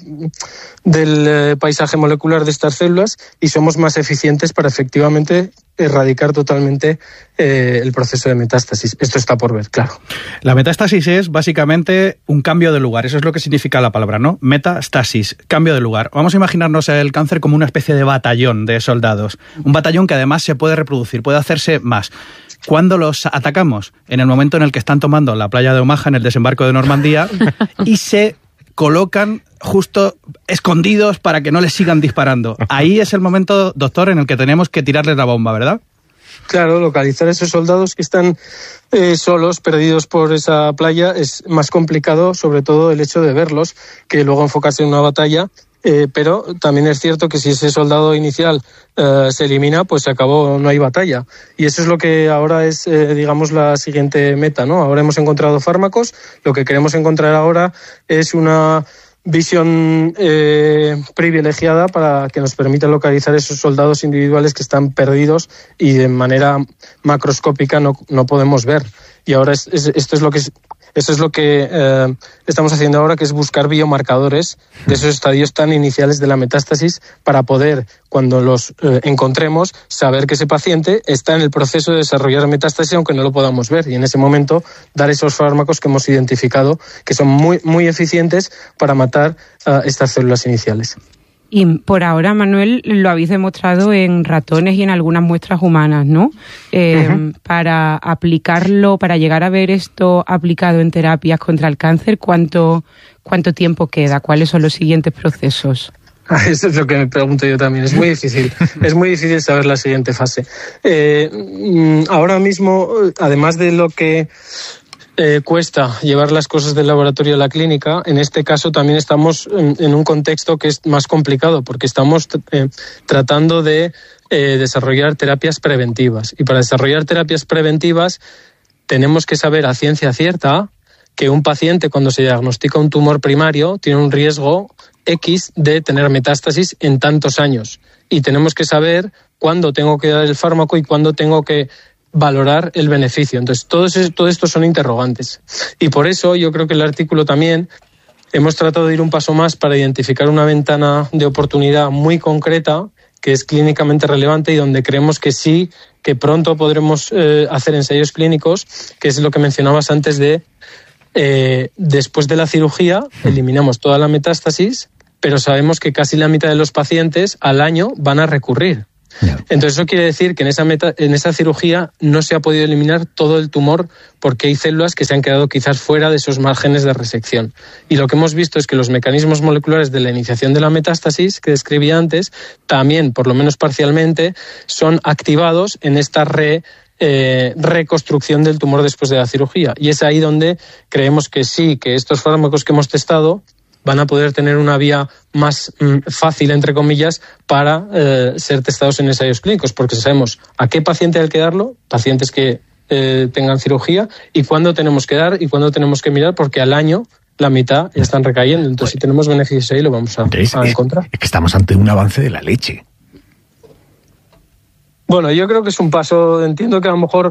del eh, paisaje molecular de estas células y somos más eficientes para efectivamente erradicar totalmente eh, el proceso de metástasis. Esto está por ver, claro. La metástasis es básicamente un cambio de lugar, eso es lo que significa la palabra, ¿no? Metastasis, cambio de lugar. Vamos a imaginarnos el cáncer como una especie de batallón de soldados, un batallón que además se puede reproducir, puede hacerse más. ¿Cuándo los atacamos? En el momento en el que están tomando la playa de Omaha en el desembarco de Normandía y se colocan justo escondidos para que no les sigan disparando. Ahí es el momento, doctor, en el que tenemos que tirarles la bomba, ¿verdad? Claro, localizar esos soldados que están eh, solos, perdidos por esa playa, es más complicado, sobre todo el hecho de verlos, que luego enfocarse en una batalla. Eh, pero también es cierto que si ese soldado inicial eh, se elimina, pues se acabó, no hay batalla. Y eso es lo que ahora es, eh, digamos, la siguiente meta, ¿no? Ahora hemos encontrado fármacos, lo que queremos encontrar ahora es una visión eh, privilegiada para que nos permita localizar esos soldados individuales que están perdidos y de manera macroscópica no, no podemos ver. Y ahora es, es, esto es lo que es, eso es lo que eh, estamos haciendo ahora, que es buscar biomarcadores de esos estadios tan iniciales de la metástasis para poder, cuando los eh, encontremos, saber que ese paciente está en el proceso de desarrollar metástasis aunque no lo podamos ver, y en ese momento dar esos fármacos que hemos identificado que son muy, muy eficientes para matar uh, estas células iniciales. Y por ahora, Manuel, lo habéis demostrado en ratones y en algunas muestras humanas, ¿no? Eh, uh-huh. Para aplicarlo, para llegar a ver esto aplicado en terapias contra el cáncer, ¿cuánto, cuánto tiempo queda? ¿Cuáles son los siguientes procesos? Eso es lo que me pregunto yo también. Es muy difícil. Es muy difícil saber la siguiente fase. Eh, ahora mismo, además de lo que Eh, cuesta llevar las cosas del laboratorio a la clínica, en este caso también estamos en, en un contexto que es más complicado porque estamos eh, tratando de eh, desarrollar terapias preventivas, y para desarrollar terapias preventivas tenemos que saber a ciencia cierta que un paciente cuando se diagnostica un tumor primario tiene un riesgo X de tener metástasis en tantos años. Y tenemos que saber cuándo tengo que dar el fármaco y cuándo tengo que valorar el beneficio. Entonces, todo, eso, todo esto son interrogantes. Y por eso yo creo que el artículo también hemos tratado de ir un paso más para identificar una ventana de oportunidad muy concreta que es clínicamente relevante y donde creemos que sí, que pronto podremos eh, hacer ensayos clínicos, que es lo que mencionabas antes de eh, después de la cirugía eliminamos toda la metástasis, pero sabemos que casi la mitad de los pacientes al año van a recurrir. Entonces eso quiere decir que en esa, meta, en esa cirugía no se ha podido eliminar todo el tumor porque hay células que se han quedado quizás fuera de esos márgenes de resección. Y lo que hemos visto es que los mecanismos moleculares de la iniciación de la metástasis que describí antes también, por lo menos parcialmente, son activados en esta re, eh, reconstrucción del tumor después de la cirugía. Y es ahí donde creemos que sí, que estos fármacos que hemos testado van a poder tener una vía más mm, fácil, entre comillas, para eh, ser testados en ensayos clínicos, porque sabemos a qué paciente hay que darlo, pacientes que eh, tengan cirugía, y cuándo tenemos que dar y cuándo tenemos que mirar, porque al año la mitad ya están recayendo. Entonces, si tenemos beneficios ahí, lo vamos a, a encontrar. Es que estamos ante un avance de la leche. Bueno, yo creo que es un paso, entiendo que a lo mejor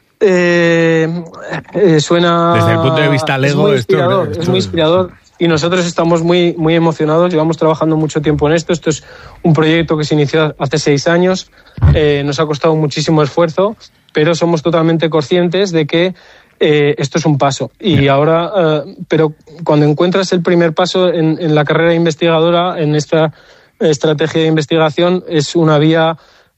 eh, eh, suena... Desde el punto de vista lego, es muy inspirador, esto, esto, es muy inspirador. Y nosotros estamos muy, muy emocionados, llevamos trabajando mucho tiempo en esto. Esto es un proyecto que se inició hace seis años, eh, nos ha costado muchísimo esfuerzo, pero somos totalmente conscientes de que eh, esto es un paso. Y ahora, eh, pero cuando encuentras el primer paso en, en la carrera investigadora, en esta estrategia de investigación, es una vía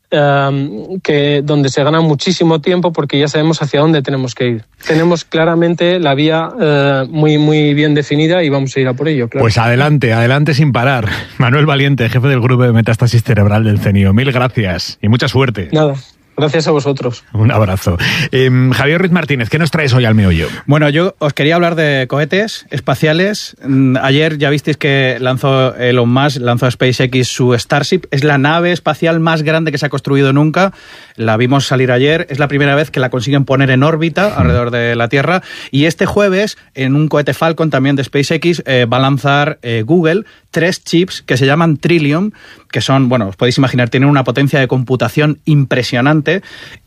Um, que donde se gana muchísimo tiempo porque ya sabemos hacia dónde tenemos que ir. Tenemos claramente la vía uh, muy muy bien definida y vamos a ir a por ello. Claro. Pues adelante, adelante sin parar. Manuel Valiente, jefe del grupo de metástasis cerebral del CENIO. Mil gracias y mucha suerte. Nada. Gracias a vosotros. Un abrazo. Eh, Javier Ruiz Martínez, ¿qué nos traes hoy al meollo? Bueno, yo os quería hablar de cohetes espaciales. Ayer ya visteis que lanzó Elon Musk, lanzó SpaceX su Starship. Es la nave espacial más grande que se ha construido nunca. La vimos salir ayer. Es la primera vez que la consiguen poner en órbita alrededor de la Tierra. Y este jueves, en un cohete Falcon también de SpaceX, eh, va a lanzar eh, Google tres chips que se llaman Trillium, que son, bueno, os podéis imaginar, tienen una potencia de computación impresionante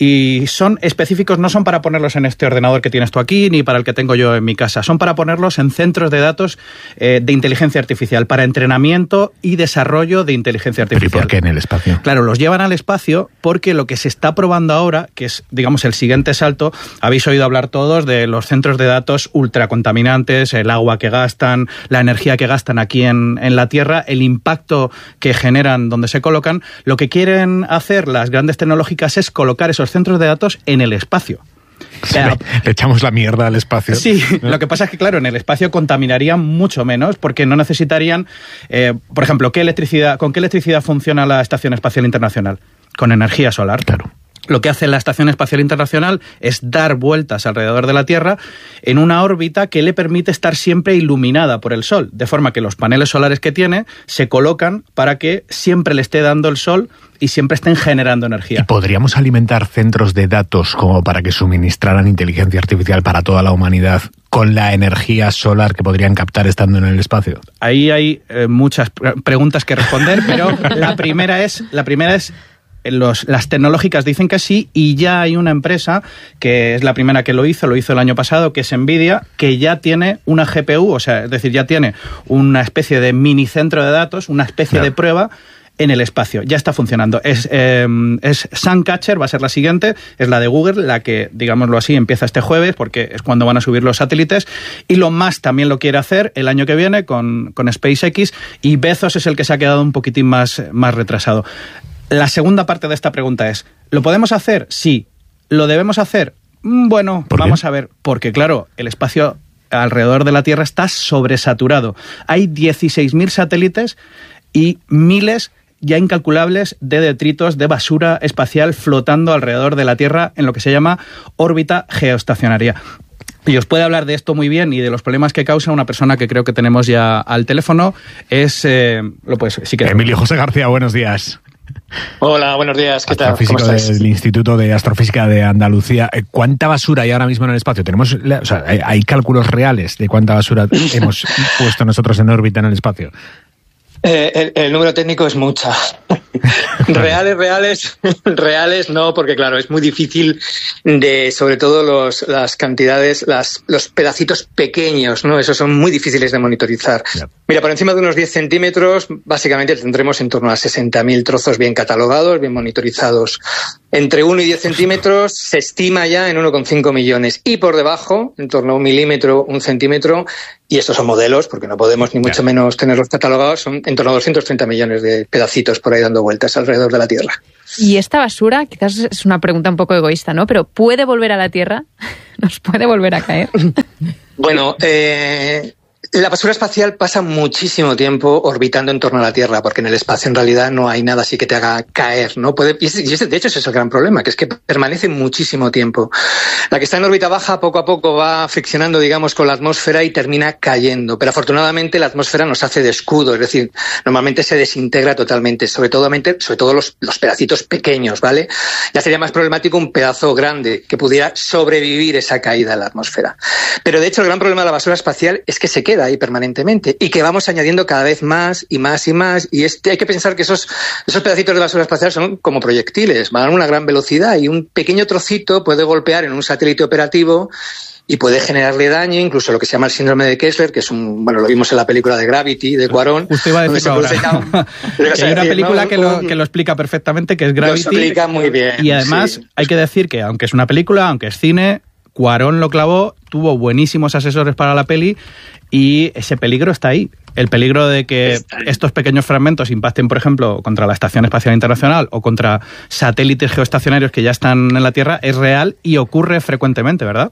y son específicos, no son para ponerlos en este ordenador que tienes tú aquí ni para el que tengo yo en mi casa, son para ponerlos en centros de datos eh, de inteligencia artificial, para entrenamiento y desarrollo de inteligencia artificial. ¿Pero y por qué en el espacio? Claro, los llevan al espacio porque lo que se está probando ahora, que es, digamos, el siguiente salto, habéis oído hablar todos de los centros de datos ultracontaminantes, el agua que gastan, la energía que gastan aquí en, en la Tierra, el impacto que generan donde se colocan. Lo que quieren hacer las grandes tecnológicas es colocar esos centros de datos en el espacio. O sea, le, le echamos la mierda al espacio. Sí, lo que pasa es que, claro, en el espacio contaminarían mucho menos porque no necesitarían, eh, por ejemplo, ¿qué electricidad, ¿con qué electricidad funciona la Estación Espacial Internacional? Con energía solar. Claro. Lo que hace la Estación Espacial Internacional es dar vueltas alrededor de la Tierra en una órbita que le permite estar siempre iluminada por el Sol, de forma que los paneles solares que tiene se colocan para que siempre le esté dando el Sol y siempre estén generando energía. ¿Y podríamos alimentar centros de datos como para que suministraran inteligencia artificial para toda la humanidad con la energía solar que podrían captar estando en el espacio? Ahí hay eh, muchas pre- preguntas que responder, pero la primera es... La primera es Los, las tecnológicas dicen que sí y ya hay una empresa que es la primera que lo hizo, lo hizo el año pasado, que es Nvidia, que ya tiene una G P U, o sea, es decir, ya tiene una especie de mini centro de datos, una especie claro. de prueba en el espacio. Ya está funcionando. Es, eh, es Suncatcher, va a ser la siguiente, es la de Google, la que, digámoslo así, empieza este jueves, porque es cuando van a subir los satélites. Elon Musk también lo quiere hacer el año que viene con, con SpaceX, y Bezos es el que se ha quedado un poquitín más, más retrasado. La segunda parte de esta pregunta es, ¿lo podemos hacer? Sí. ¿Lo debemos hacer? Bueno, vamos a ver, porque claro, el espacio alrededor de la Tierra está sobresaturado. Hay dieciséis mil satélites y miles ya incalculables de detritos, de basura espacial flotando alrededor de la Tierra en lo que se llama órbita geoestacionaria. Y os puede hablar de esto muy bien y de los problemas que causa una persona que creo que tenemos ya al teléfono. Es, eh, lo puedes, si quieres. Emilio José García, buenos días. Hola, buenos días. ¿Qué tal? Astrofísico ¿Cómo estáis? del Instituto de Astrofísica de Andalucía. ¿Cuánta basura hay ahora mismo en el espacio? Tenemos, o sea, hay, hay cálculos reales de cuánta basura hemos puesto nosotros en órbita en el espacio. Eh, el, el número técnico es mucha. Reales, reales, reales no, porque claro, es muy difícil de, sobre todo los, las cantidades, las, los pedacitos pequeños, ¿no? Esos son muy difíciles de monitorizar. Yeah. Mira, por encima de unos diez centímetros, básicamente tendremos en torno a sesenta mil trozos bien catalogados, bien monitorizados. Entre uno y diez centímetros se estima ya en uno coma cinco millones. Y por debajo, en torno a un milímetro, un centímetro, y estos son modelos, porque no podemos ni mucho menos tenerlos catalogados, son en torno a doscientos treinta millones de pedacitos por ahí dando vueltas alrededor de la Tierra. Y esta basura, quizás es una pregunta un poco egoísta, ¿no? Pero ¿puede volver a la Tierra? ¿Nos puede volver a caer? Bueno, eh... la basura espacial pasa muchísimo tiempo orbitando en torno a la Tierra, porque en el espacio en realidad no hay nada así que te haga caer, ¿no? Puede, y ese, de hecho ese es el gran problema, que es que permanece muchísimo tiempo. La que está en órbita baja poco a poco va friccionando, digamos, con la atmósfera y termina cayendo. Pero afortunadamente la atmósfera nos hace de escudo, es decir, normalmente se desintegra totalmente, sobre todo, sobre todo los, los pedacitos pequeños, ¿vale? Ya sería más problemático un pedazo grande que pudiera sobrevivir esa caída en la atmósfera. Pero de hecho el gran problema de la basura espacial es que se queda ahí permanentemente y que vamos añadiendo cada vez más y más y más, y es, hay que pensar que esos, esos pedacitos de basura espacial son como proyectiles, van a una gran velocidad y un pequeño trocito puede golpear en un satélite operativo y puede generarle daño, incluso lo que se llama el síndrome de Kessler, que es un, bueno, lo vimos en la película de Gravity, de Cuarón. Usted iba a decir ahora. Que hay una película que lo, que lo explica perfectamente, que es Gravity. Lo explica muy bien. Y además sí. Hay que decir que, aunque es una película, aunque es cine, Cuarón lo clavó, tuvo buenísimos asesores para la peli y ese peligro está ahí. El peligro de que estos pequeños fragmentos impacten, por ejemplo, contra la Estación Espacial Internacional o contra satélites geoestacionarios que ya están en la Tierra es real y ocurre frecuentemente, ¿verdad?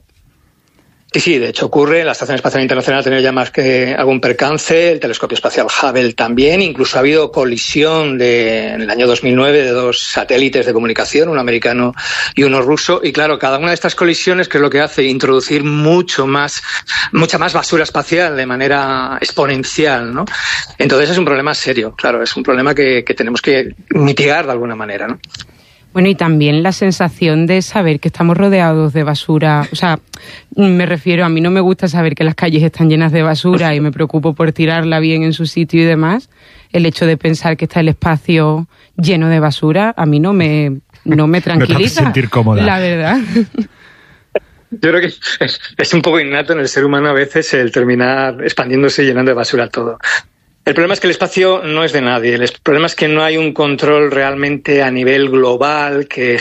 Sí, sí, de hecho ocurre. La Estación Espacial Internacional ha tenido ya más que algún percance, el telescopio espacial Hubble también, incluso ha habido colisión de, en el año dos mil nueve de dos satélites de comunicación, uno americano y uno ruso, y claro, cada una de estas colisiones, que es lo que hace introducir mucho más, mucha más basura espacial de manera exponencial, ¿no? Entonces es un problema serio, claro, es un problema que, que tenemos que mitigar de alguna manera, ¿no? Bueno, y también la sensación de saber que estamos rodeados de basura. O sea, me refiero, a mí no me gusta saber que las calles están llenas de basura y me preocupo por tirarla bien en su sitio y demás. El hecho de pensar que está el espacio lleno de basura, a mí no me, no me tranquiliza. No te hace sentir cómoda. La verdad. Yo creo que es, es un poco innato en el ser humano a veces el terminar expandiéndose y llenando de basura todo. El problema es que el espacio no es de nadie. El problema es que no hay un control realmente a nivel global que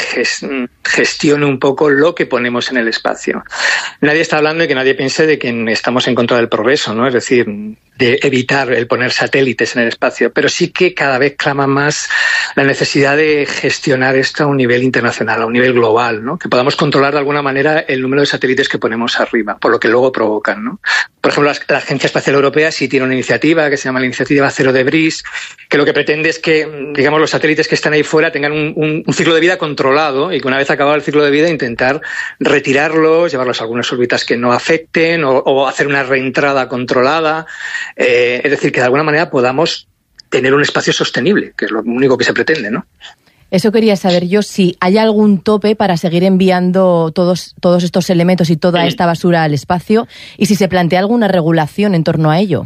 gestione un poco lo que ponemos en el espacio. Nadie está hablando de que nadie piense de que estamos en contra del progreso, ¿no? Es decir, de evitar el poner satélites en el espacio. Pero sí que cada vez clama más la necesidad de gestionar esto a un nivel internacional, a un nivel global, ¿no? Que podamos controlar de alguna manera el número de satélites que ponemos arriba, por lo que luego provocan, ¿no? Por ejemplo, la, la Agencia Espacial Europea sí tiene una iniciativa que se llama la Iniciativa Cero Debris, que lo que pretende es que, digamos, los satélites que están ahí fuera tengan un, un, un ciclo de vida controlado y que una vez acabado el ciclo de vida intentar retirarlos, llevarlos a algunas órbitas que no afecten o, o hacer una reentrada controlada. Eh, es decir, que de alguna manera podamos tener un espacio sostenible, que es lo único que se pretende, ¿no? Eso quería saber yo, si hay algún tope para seguir enviando todos, todos estos elementos y toda esta basura al espacio y si se plantea alguna regulación en torno a ello.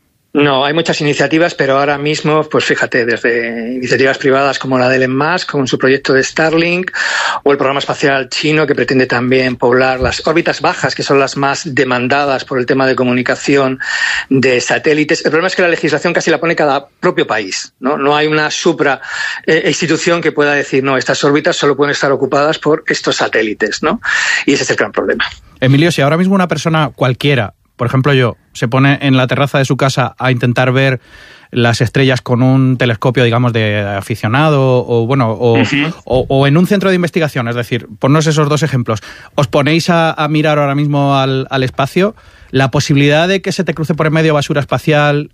No, hay muchas iniciativas, pero ahora mismo, pues fíjate, desde iniciativas privadas como la de Elon Musk, con su proyecto de Starlink, o el programa espacial chino, que pretende también poblar las órbitas bajas, que son las más demandadas por el tema de comunicación de satélites. El problema es que la legislación casi la pone cada propio país, ¿no? No hay una supra eh, institución que pueda decir, no, estas órbitas solo pueden estar ocupadas por estos satélites, ¿no? Y ese es el gran problema. Emilio, si ahora mismo una persona cualquiera, por ejemplo yo, se pone en la terraza de su casa a intentar ver las estrellas con un telescopio, digamos, de aficionado o, bueno, o, uh-huh. o, o en un centro de investigación, es decir, ponnos esos dos ejemplos. Os ponéis a, a mirar ahora mismo al, al espacio, la posibilidad de que se te cruce por en medio basura espacial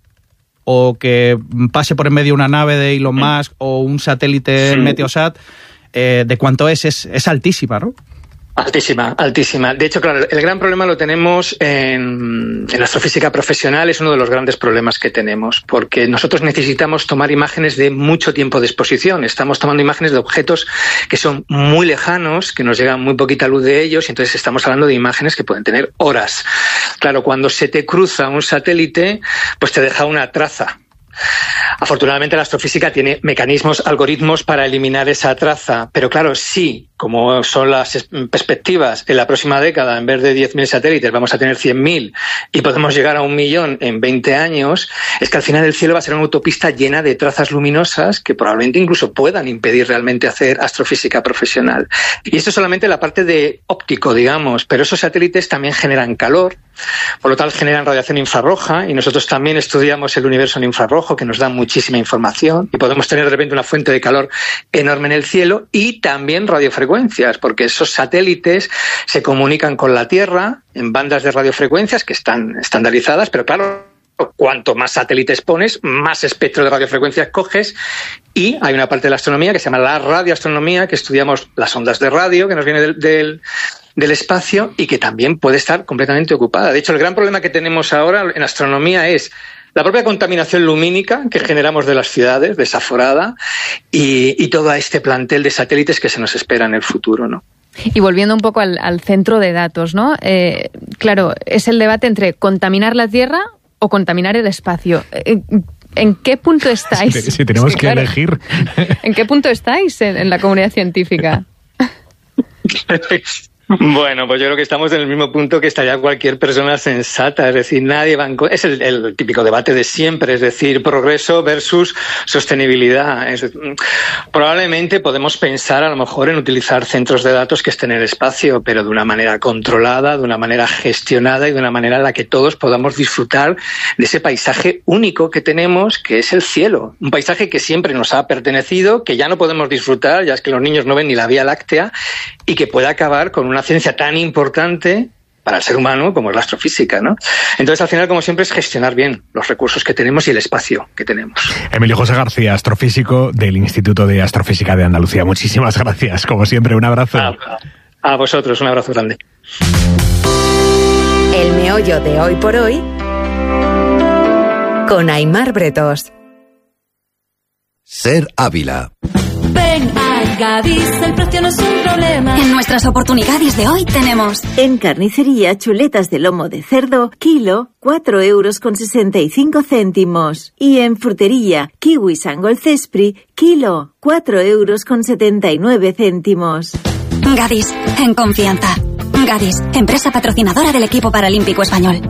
o que pase por en medio una nave de Elon Musk o un satélite sí. Meteosat, eh, ¿de cuánto es? Es, es altísima, ¿no? Altísima, altísima. De hecho, claro, el gran problema lo tenemos en, en la astrofísica profesional es uno de los grandes problemas que tenemos, porque nosotros necesitamos tomar imágenes de mucho tiempo de exposición. Estamos tomando imágenes de objetos que son muy lejanos, que nos llega muy poquita luz de ellos, y entonces estamos hablando de imágenes que pueden tener horas. Claro, cuando se te cruza un satélite, pues te deja una traza. Afortunadamente la astrofísica tiene mecanismos, algoritmos para eliminar esa traza, pero claro, sí, como son las perspectivas, en la próxima década, en vez de diez mil satélites, vamos a tener cien mil y podemos llegar a un millón en veinte años, es que al final el cielo va a ser una autopista llena de trazas luminosas que probablemente incluso puedan impedir realmente hacer astrofísica profesional. Y esto es solamente la parte de óptico, digamos, pero esos satélites también generan calor, por lo tanto generan radiación infrarroja, y nosotros también estudiamos el universo en infrarrojo, que nos da muchísima información, y podemos tener de repente una fuente de calor enorme en el cielo, y también radiofrecuencias, porque esos satélites se comunican con la Tierra en bandas de radiofrecuencias que están estandarizadas, pero claro, cuanto más satélites pones, más espectro de radiofrecuencias coges, y hay una parte de la astronomía que se llama la radioastronomía, que estudiamos las ondas de radio que nos viene del, del, del espacio, y que también puede estar completamente ocupada. De hecho, el gran problema que tenemos ahora en astronomía es la propia contaminación lumínica que generamos de las ciudades, desaforada, y, y todo este plantel de satélites que se nos espera en el futuro, ¿no? Y volviendo un poco al, al centro de datos, ¿no? Eh, claro, es el debate entre contaminar la Tierra o contaminar el espacio. ¿En, en qué punto estáis? Si, si tenemos sí, que claro. elegir. ¿En qué punto estáis en, en la comunidad científica? Bueno, pues yo creo que estamos en el mismo punto que estaría cualquier persona sensata, es decir, nadie va en... Es el, el típico debate de siempre, es decir, progreso versus sostenibilidad. Es, probablemente podemos pensar a lo mejor en utilizar centros de datos que estén en el espacio, pero de una manera controlada, de una manera gestionada y de una manera en la que todos podamos disfrutar de ese paisaje único que tenemos, que es el cielo. Un paisaje que siempre nos ha pertenecido, que ya no podemos disfrutar, ya es que los niños no ven ni la Vía Láctea, y que puede acabar con una ciencia tan importante para el ser humano como es la astrofísica, ¿no? Entonces, al final, como siempre, es gestionar bien los recursos que tenemos y el espacio que tenemos. Emilio José García, astrofísico del Instituto de Astrofísica de Andalucía. Muchísimas gracias, como siempre, un abrazo. A, a vosotros, un abrazo grande. El meollo de Hoy por Hoy con Aimar Bretos. Ser Ávila. Ven a Gadis, el precio no es un problema. En nuestras oportunidades de hoy tenemos en carnicería chuletas de lomo de cerdo, kilo, cuatro euros con sesenta y cinco céntimos. Y en frutería, kiwi Sangol Cespri, kilo, cuatro euros con setenta y nueve céntimos. Gadis, en confianza. Gadis, empresa patrocinadora del equipo paralímpico español.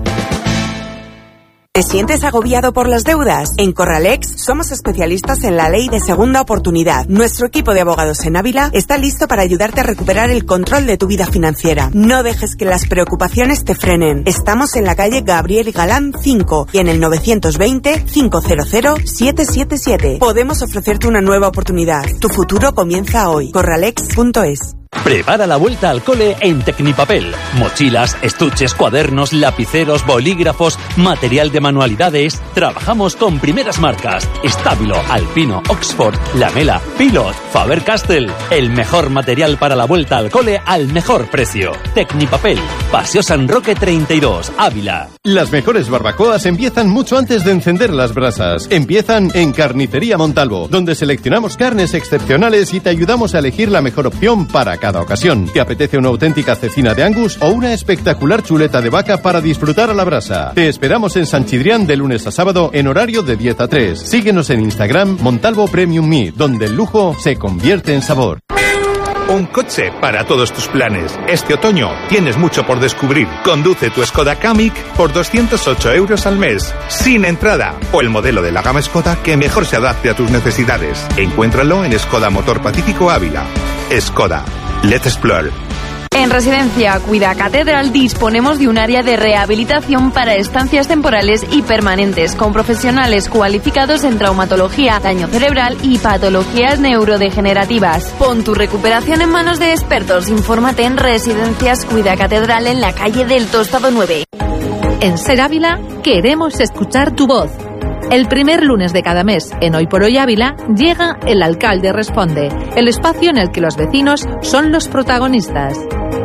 ¿Te sientes agobiado por las deudas? En Corralex somos especialistas en la ley de segunda oportunidad. Nuestro equipo de abogados en Ávila está listo para ayudarte a recuperar el control de tu vida financiera. No dejes que las preocupaciones te frenen. Estamos en la calle Gabriel Galán cinco y en el novecientos veinte, quinientos, setecientos setenta y siete. Podemos ofrecerte una nueva oportunidad. Tu futuro comienza hoy. corralex punto es. Prepara la vuelta al cole en Tecnipapel. Mochilas, estuches, cuadernos, lapiceros, bolígrafos, material de manualidades. Trabajamos con primeras marcas: Stabilo, Alpino, Oxford, Lamela, Pilot, Faber-Castell. El mejor material para la vuelta al cole al mejor precio. Tecnipapel, Paseo San Roque treinta y dos, Ávila. Las mejores barbacoas empiezan mucho antes de encender las brasas. Empiezan en Carnicería Montalvo, donde seleccionamos carnes excepcionales y te ayudamos a elegir la mejor opción para cada ocasión. ¿Te apetece una auténtica cecina de Angus o una espectacular chuleta de vaca para disfrutar a la brasa? Te esperamos en San Chidrián de lunes a sábado en horario de diez a tres. Síguenos en Instagram Montalvo Premium Meat, donde el lujo se convierte en sabor. Un coche para todos tus planes. Este otoño tienes mucho por descubrir. Conduce tu Skoda Kamiq por doscientos ocho euros al mes, sin entrada, o el modelo de la gama Skoda que mejor se adapte a tus necesidades. Encuéntralo en Skoda Motor Pacífico Ávila. Skoda. Let's explore. En Residencia Cuida Catedral disponemos de un área de rehabilitación para estancias temporales y permanentes, con profesionales cualificados en traumatología, daño cerebral y patologías neurodegenerativas. Pon tu recuperación en manos de expertos. Infórmate en Residencias Cuida Catedral en la calle del Tostado nueve. En Ser Ávila queremos escuchar tu voz. El primer lunes de cada mes, en Hoy por Hoy Ávila, llega El Alcalde Responde, el espacio en el que los vecinos son los protagonistas.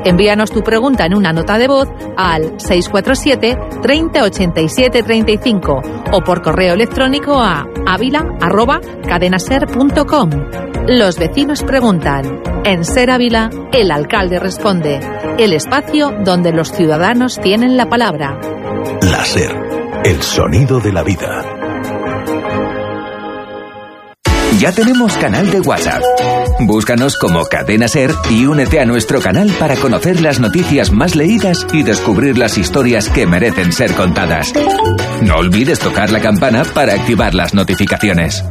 Envíanos tu pregunta en una nota de voz al seis cuatro siete, treinta, ochenta y siete, treinta y cinco o por correo electrónico a avila arroba cadenaser punto com. Los vecinos preguntan. En Ser Ávila, el alcalde responde. El espacio donde los ciudadanos tienen la palabra. La Ser, el sonido de la vida. Ya tenemos canal de WhatsApp. Búscanos como Cadena Ser y únete a nuestro canal para conocer las noticias más leídas y descubrir las historias que merecen ser contadas. No olvides tocar la campana para activar las notificaciones.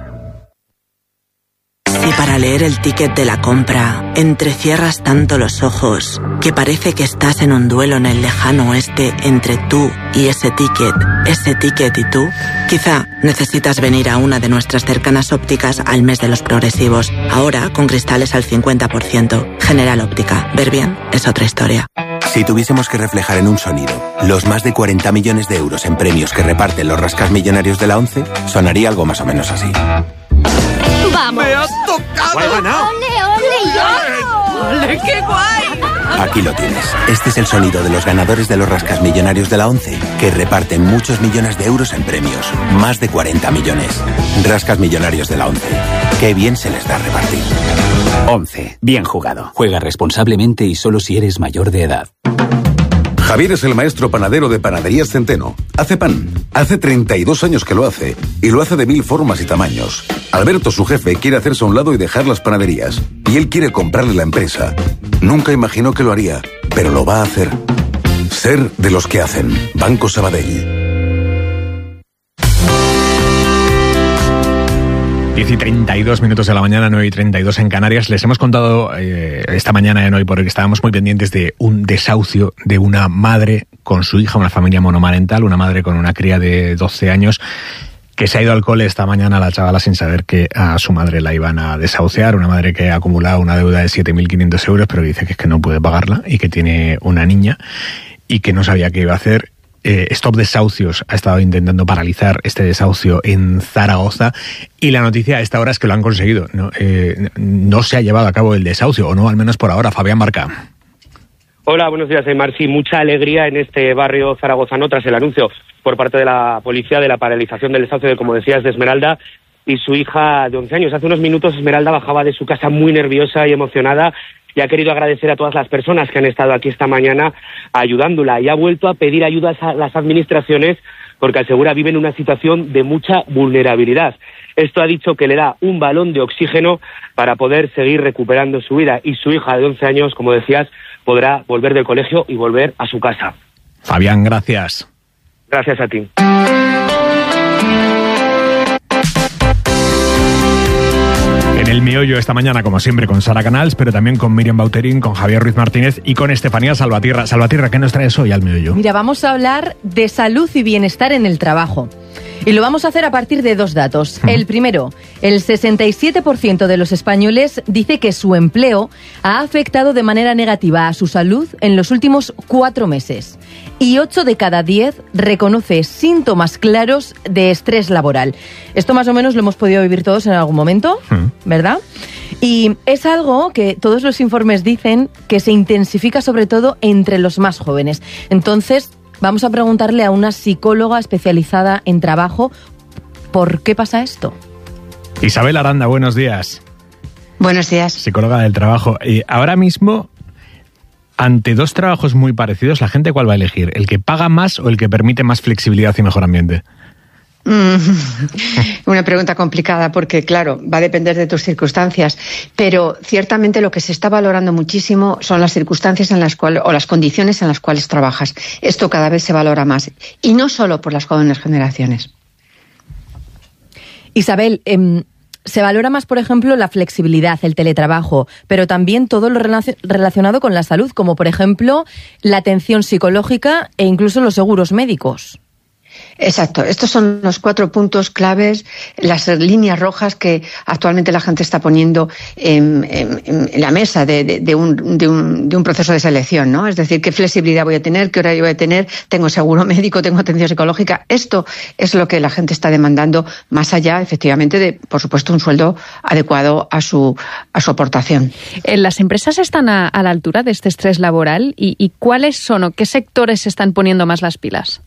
Si para leer el ticket de la compra entrecierras tanto los ojos que parece que estás en un duelo en el lejano oeste entre tú y ese ticket, ese ticket y tú, quizá necesitas venir a una de nuestras cercanas ópticas al mes de los progresivos. Ahora con cristales al cincuenta por ciento. General Óptica. Ver bien es otra historia. Si tuviésemos que reflejar en un sonido los más de cuarenta millones de euros en premios que reparten los rascasmillonarios de la ONCE, sonaría algo más o menos así. ¡Vamos! ¡Me has tocado! ¡He ganado! ¡Ole, ole, ole! ¡Ole, qué guay! Aquí lo tienes. Este es el sonido de los ganadores de los rascasmillonarios de la ONCE, que reparten muchos millones de euros en premios. Más de cuarenta millones. Rascasmillonarios de la ONCE. ¡Qué bien se les da repartir! ONCE. Bien jugado. Juega responsablemente y solo si eres mayor de edad. Javier es el maestro panadero de Panaderías Centeno. Hace pan. Hace treinta y dos años que lo hace. Y lo hace de mil formas y tamaños. Alberto, su jefe, quiere hacerse a un lado y dejar las panaderías. Y él quiere comprarle la empresa. Nunca imaginó que lo haría, pero lo va a hacer. Ser de los que hacen. Banco Sabadell. diez y treinta y dos minutos de la mañana, nueve y treinta y dos en Canarias. Les hemos contado eh, esta mañana en Hoy Por Hoy que estábamos muy pendientes de un desahucio de una madre con su hija, una familia monomarental, una madre con una cría de doce años, que se ha ido al cole esta mañana la chavala sin saber que a su madre la iban a desahuciar. Una madre que ha acumulado una deuda de siete mil quinientos euros, pero dice que es que no puede pagarla y que tiene una niña y que no sabía qué iba a hacer. Eh, Stop Desahucios ha estado intentando paralizar este desahucio en Zaragoza y la noticia a esta hora es que lo han conseguido. No, eh, no se ha llevado a cabo el desahucio, o no, al menos por ahora. Fabián Marca. Hola, buenos días, Aymar. Sí, mucha alegría en este barrio zaragozano tras el anuncio por parte de la policía de la paralización del desahucio, de, como decías, de Esmeralda y su hija de once años. Hace unos minutos Esmeralda bajaba de su casa muy nerviosa y emocionada y ha querido agradecer a todas las personas que han estado aquí esta mañana ayudándola y ha vuelto a pedir ayuda a las administraciones porque asegura vive en una situación de mucha vulnerabilidad. Esto ha dicho que le da un balón de oxígeno para poder seguir recuperando su vida y su hija de once años, como decías, podrá volver del colegio y volver a su casa. Fabián, gracias. Gracias a ti. En el meollo esta mañana, como siempre, con Sara Canals, pero también con Miriam Bauterín, con Javier Ruiz Martínez y con Estefanía Salvatierra. Salvatierra, ¿qué nos traes hoy al meollo? Mira, vamos a hablar de salud y bienestar en el trabajo. Y lo vamos a hacer a partir de dos datos. El primero, el sesenta y siete por ciento de los españoles dice que su empleo ha afectado de manera negativa a su salud en los últimos cuatro meses. Y ocho de cada diez reconoce síntomas claros de estrés laboral. Esto más o menos lo hemos podido vivir todos en algún momento, ¿verdad? Y es algo que todos los informes dicen que se intensifica sobre todo entre los más jóvenes. Entonces, vamos a preguntarle a una psicóloga especializada en trabajo por qué pasa esto. Isabel Aranda, buenos días. Buenos días. Psicóloga del trabajo. Y ahora mismo, ante dos trabajos muy parecidos, ¿la gente cuál va a elegir? ¿El que paga más o el que permite más flexibilidad y mejor ambiente? Una pregunta complicada porque, claro, va a depender de tus circunstancias, pero ciertamente lo que se está valorando muchísimo son las circunstancias en las cuales, o las condiciones en las cuales trabajas. Esto cada vez se valora más, y no solo por las jóvenes generaciones. Isabel, eh, se valora más, por ejemplo, la flexibilidad, el teletrabajo, pero también todo lo relacionado con la salud, como por ejemplo la atención psicológica e incluso los seguros médicos. Exacto, estos son los cuatro puntos claves, las líneas rojas que actualmente la gente está poniendo en, en, en la mesa de, de, de, un, de, un, de un proceso de selección, ¿no? Es decir, qué flexibilidad voy a tener, qué horario voy a tener, tengo seguro médico, tengo atención psicológica. Esto es lo que la gente está demandando, más allá, efectivamente, de, por supuesto, un sueldo adecuado a su, a su aportación. ¿Las empresas están a, a la altura de este estrés laboral? ¿Y, y cuáles son o qué sectores se están poniendo más las pilas?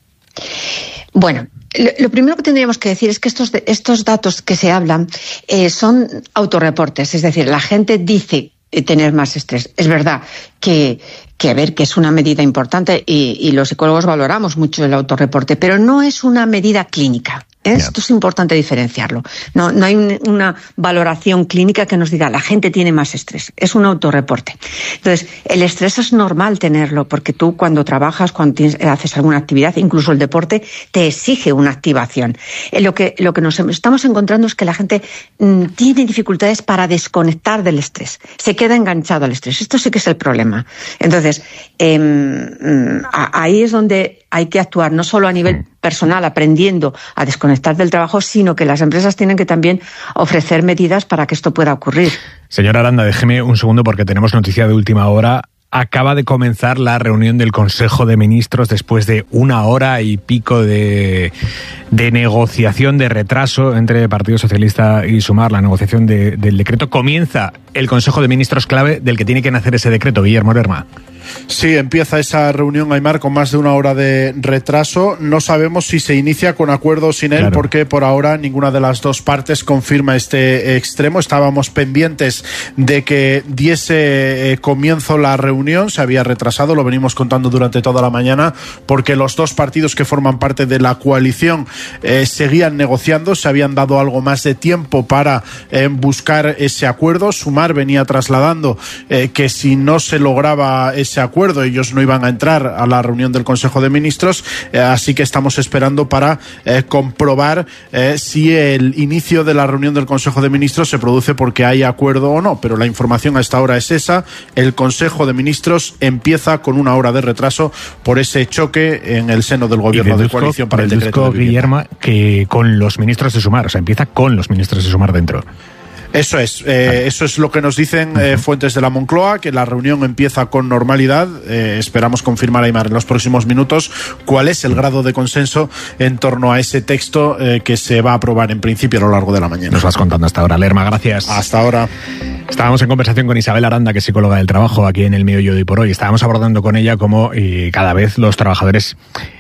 Bueno, lo, lo primero que tendríamos que decir es que estos, estos datos que se hablan eh, son autorreportes, es decir, la gente dice tener más estrés. Es verdad que, que a ver, que es una medida importante y, y los psicólogos valoramos mucho el autorreporte, pero no es una medida clínica. Esto es importante diferenciarlo. No, no hay un, una valoración clínica que nos diga la gente tiene más estrés. Es un autorreporte. Entonces, el estrés es normal tenerlo porque tú cuando trabajas, cuando tienes, haces alguna actividad, incluso el deporte, te exige una activación. Eh, lo que, lo que nos estamos encontrando es que la gente mm, tiene dificultades para desconectar del estrés. Se queda enganchado al estrés. Esto sí que es el problema. Entonces, eh, mm, ahí es donde hay que actuar, no solo a nivel personal, aprendiendo a desconectar del trabajo, sino que las empresas tienen que también ofrecer medidas para que esto pueda ocurrir. Señora Aranda, déjeme un segundo porque tenemos noticia de última hora. Acaba de comenzar la reunión del Consejo de Ministros después de una hora y pico de, de negociación, de retraso entre el Partido Socialista y Sumar, la negociación de, del decreto. Comienza el Consejo de Ministros clave del que tiene que nacer ese decreto, Guillermo Lerma. Sí, empieza esa reunión, Aimar, con más de una hora de retraso. No sabemos si se inicia con acuerdo o sin él, claro, porque por ahora ninguna de las dos partes confirma este extremo. Estábamos pendientes de que diese eh, comienzo la reunión. Se había retrasado, lo venimos contando durante toda la mañana, porque los dos partidos que forman parte de la coalición eh, seguían negociando. Se habían dado algo más de tiempo para eh, buscar ese acuerdo. Sumar venía trasladando eh, que si no se lograba ese acuerdo, ellos no iban a entrar a la reunión del Consejo de Ministros, eh, así que estamos esperando para eh, comprobar eh, si el inicio de la reunión del Consejo de Ministros se produce porque hay acuerdo o no, pero la información a esta hora es esa. El Consejo de Ministros empieza con una hora de retraso por ese choque en el seno del gobierno de coalición para el decreto de Guillermo, que con los ministros de Sumar, o sea, empieza con los ministros de Sumar dentro. Eso es, eh, eso es lo que nos dicen eh, fuentes de la Moncloa, que la reunión empieza con normalidad. Eh, esperamos confirmar, Aimar, en los próximos minutos cuál es el grado de consenso en torno a ese texto eh, que se va a aprobar en principio a lo largo de la mañana. Nos vas contando hasta ahora, Lerma, gracias. Hasta ahora. Estábamos en conversación con Isabel Aranda, que es psicóloga del trabajo aquí en El Meollo de Hoy por Hoy. Estábamos abordando con ella cómo eh, cada vez los trabajadores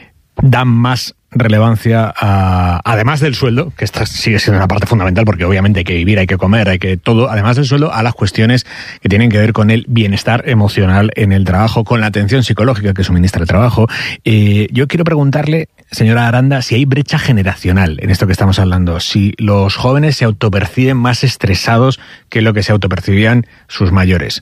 dan más relevancia a, además del sueldo, que esta sigue siendo una parte fundamental porque obviamente hay que vivir, hay que comer, hay que todo, además del sueldo, a las cuestiones que tienen que ver con el bienestar emocional en el trabajo, con la atención psicológica que suministra el trabajo. Eh, yo quiero preguntarle, señora Aranda, si hay brecha generacional en esto que estamos hablando, si los jóvenes se autoperciben más estresados que lo que se autopercibían sus mayores.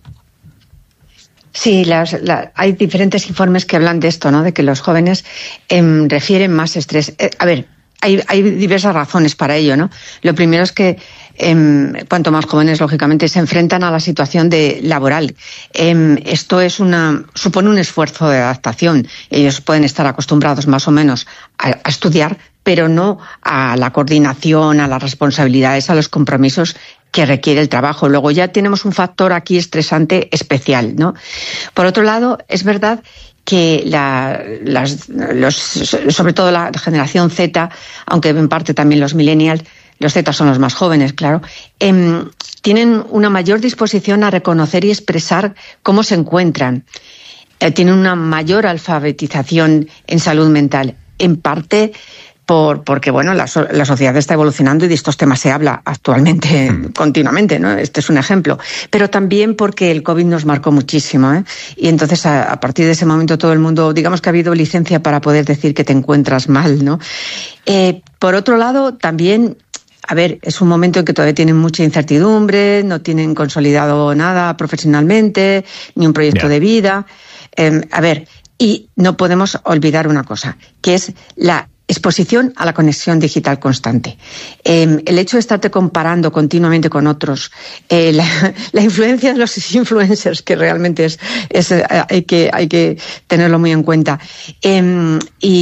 Sí, las, la, hay diferentes informes que hablan de esto, ¿no? De que los jóvenes eh, refieren más estrés. Eh, a ver, hay, hay diversas razones para ello, ¿no? Lo primero es que eh, cuanto más jóvenes, lógicamente, se enfrentan a la situación de laboral. Eh, esto es una supone un esfuerzo de adaptación. Ellos pueden estar acostumbrados más o menos a, a estudiar, pero no a la coordinación, a las responsabilidades, a los compromisos que requiere el trabajo. Luego ya tenemos un factor aquí estresante especial, ¿no? Por otro lado, es verdad que la, las, los, sobre todo la generación Z, aunque en parte también los millennials, los Z son los más jóvenes, claro, eh, tienen una mayor disposición a reconocer y expresar cómo se encuentran. Eh, tienen una mayor alfabetización en salud mental, en parte Por, porque, bueno, la, la sociedad está evolucionando y de estos temas se habla actualmente, mm. continuamente, ¿no? Este es un ejemplo. Pero también porque el COVID nos marcó muchísimo, ¿eh? Y entonces, a, a partir de ese momento, todo el mundo, digamos que ha habido licencia para poder decir que te encuentras mal, ¿no? Eh, por otro lado, también, a ver, es un momento en que todavía tienen mucha incertidumbre, no tienen consolidado nada profesionalmente, ni un proyecto yeah. de vida. Eh, a ver, y no podemos olvidar una cosa, que es la exposición a la conexión digital constante. Eh, el hecho de estarte comparando continuamente con otros, eh, la, la influencia de los influencers, que realmente es, es eh, hay que hay que tenerlo muy en cuenta. Eh,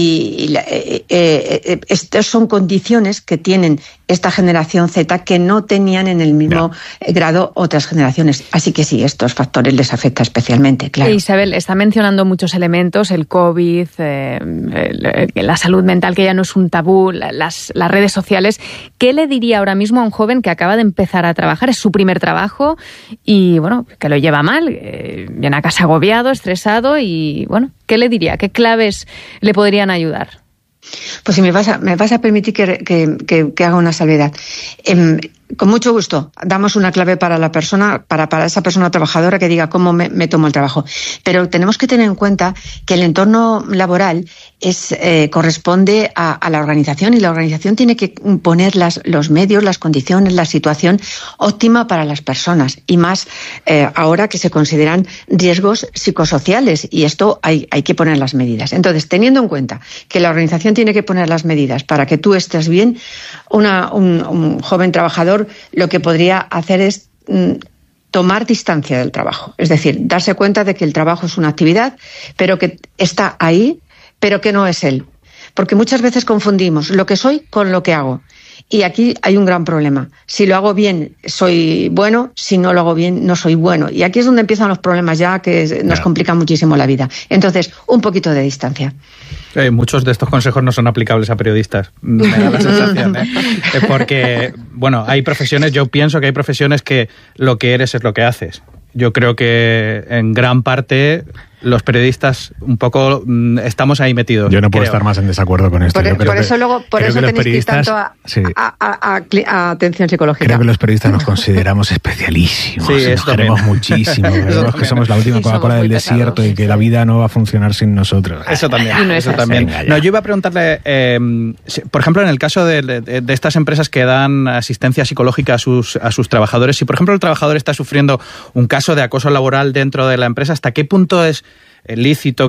y eh, eh, estas son condiciones que tienen esta generación Z que no tenían en el mismo no. grado otras generaciones. Así que sí, estos factores les afecta especialmente, claro. Isabel, está mencionando muchos elementos, el COVID, eh, el, la salud mental, que ya no es un tabú, las, las redes sociales. ¿Qué le diría ahora mismo a un joven que acaba de empezar a trabajar? Es su primer trabajo y, bueno, que lo lleva mal, eh, viene a casa agobiado, estresado y, bueno, ¿qué le diría? ¿Qué claves le podrían ayudar? Pues si me vas a, me vas a permitir que, que, que, que haga una salvedad. Eh, con mucho gusto, damos una clave para la persona, para, para esa persona trabajadora que diga cómo me, me tomo el trabajo. Pero tenemos que tener en cuenta que el entorno laboral es, eh, corresponde a, a la organización, y la organización tiene que poner las, los medios, las condiciones, la situación óptima para las personas, y más eh, ahora que se consideran riesgos psicosociales, y esto hay, hay que poner las medidas. Entonces, teniendo en cuenta que la organización tiene que poner las medidas para que tú estés bien, una, un, un joven trabajador lo que podría hacer es mm, tomar distancia del trabajo. Es decir, darse cuenta de que el trabajo es una actividad, pero que está ahí, pero que no es él. Porque muchas veces confundimos lo que soy con lo que hago. Y aquí hay un gran problema. Si lo hago bien, soy bueno. Si no lo hago bien, no soy bueno. Y aquí es donde empiezan los problemas ya, que nos complican muchísimo la vida. Entonces, un poquito de distancia. Eh, muchos de estos consejos no son aplicables a periodistas, me da la sensación, ¿eh? Porque, bueno, hay profesiones, yo pienso que hay profesiones que lo que eres es lo que haces. Yo creo que en gran parte los periodistas un poco mmm, estamos ahí metidos. Yo no puedo creo. estar más en desacuerdo con esto. Por, Yo creo por eso que, luego, por eso tenéis que ir tanto a, sí. a, a, a, a atención psicológica. Creo que los periodistas nos consideramos especialísimos. Sí, y nos queremos también. muchísimo. Creemos que somos la última sí, Coca-Cola del desierto y que la vida no va a funcionar sin nosotros. Eso también. no eso también. Venga, no, yo iba a preguntarle, eh, por ejemplo, en el caso de, de, de estas empresas que dan asistencia psicológica a sus, a sus trabajadores, si por ejemplo el trabajador está sufriendo un caso de acoso laboral dentro de la empresa, ¿hasta qué punto es lícito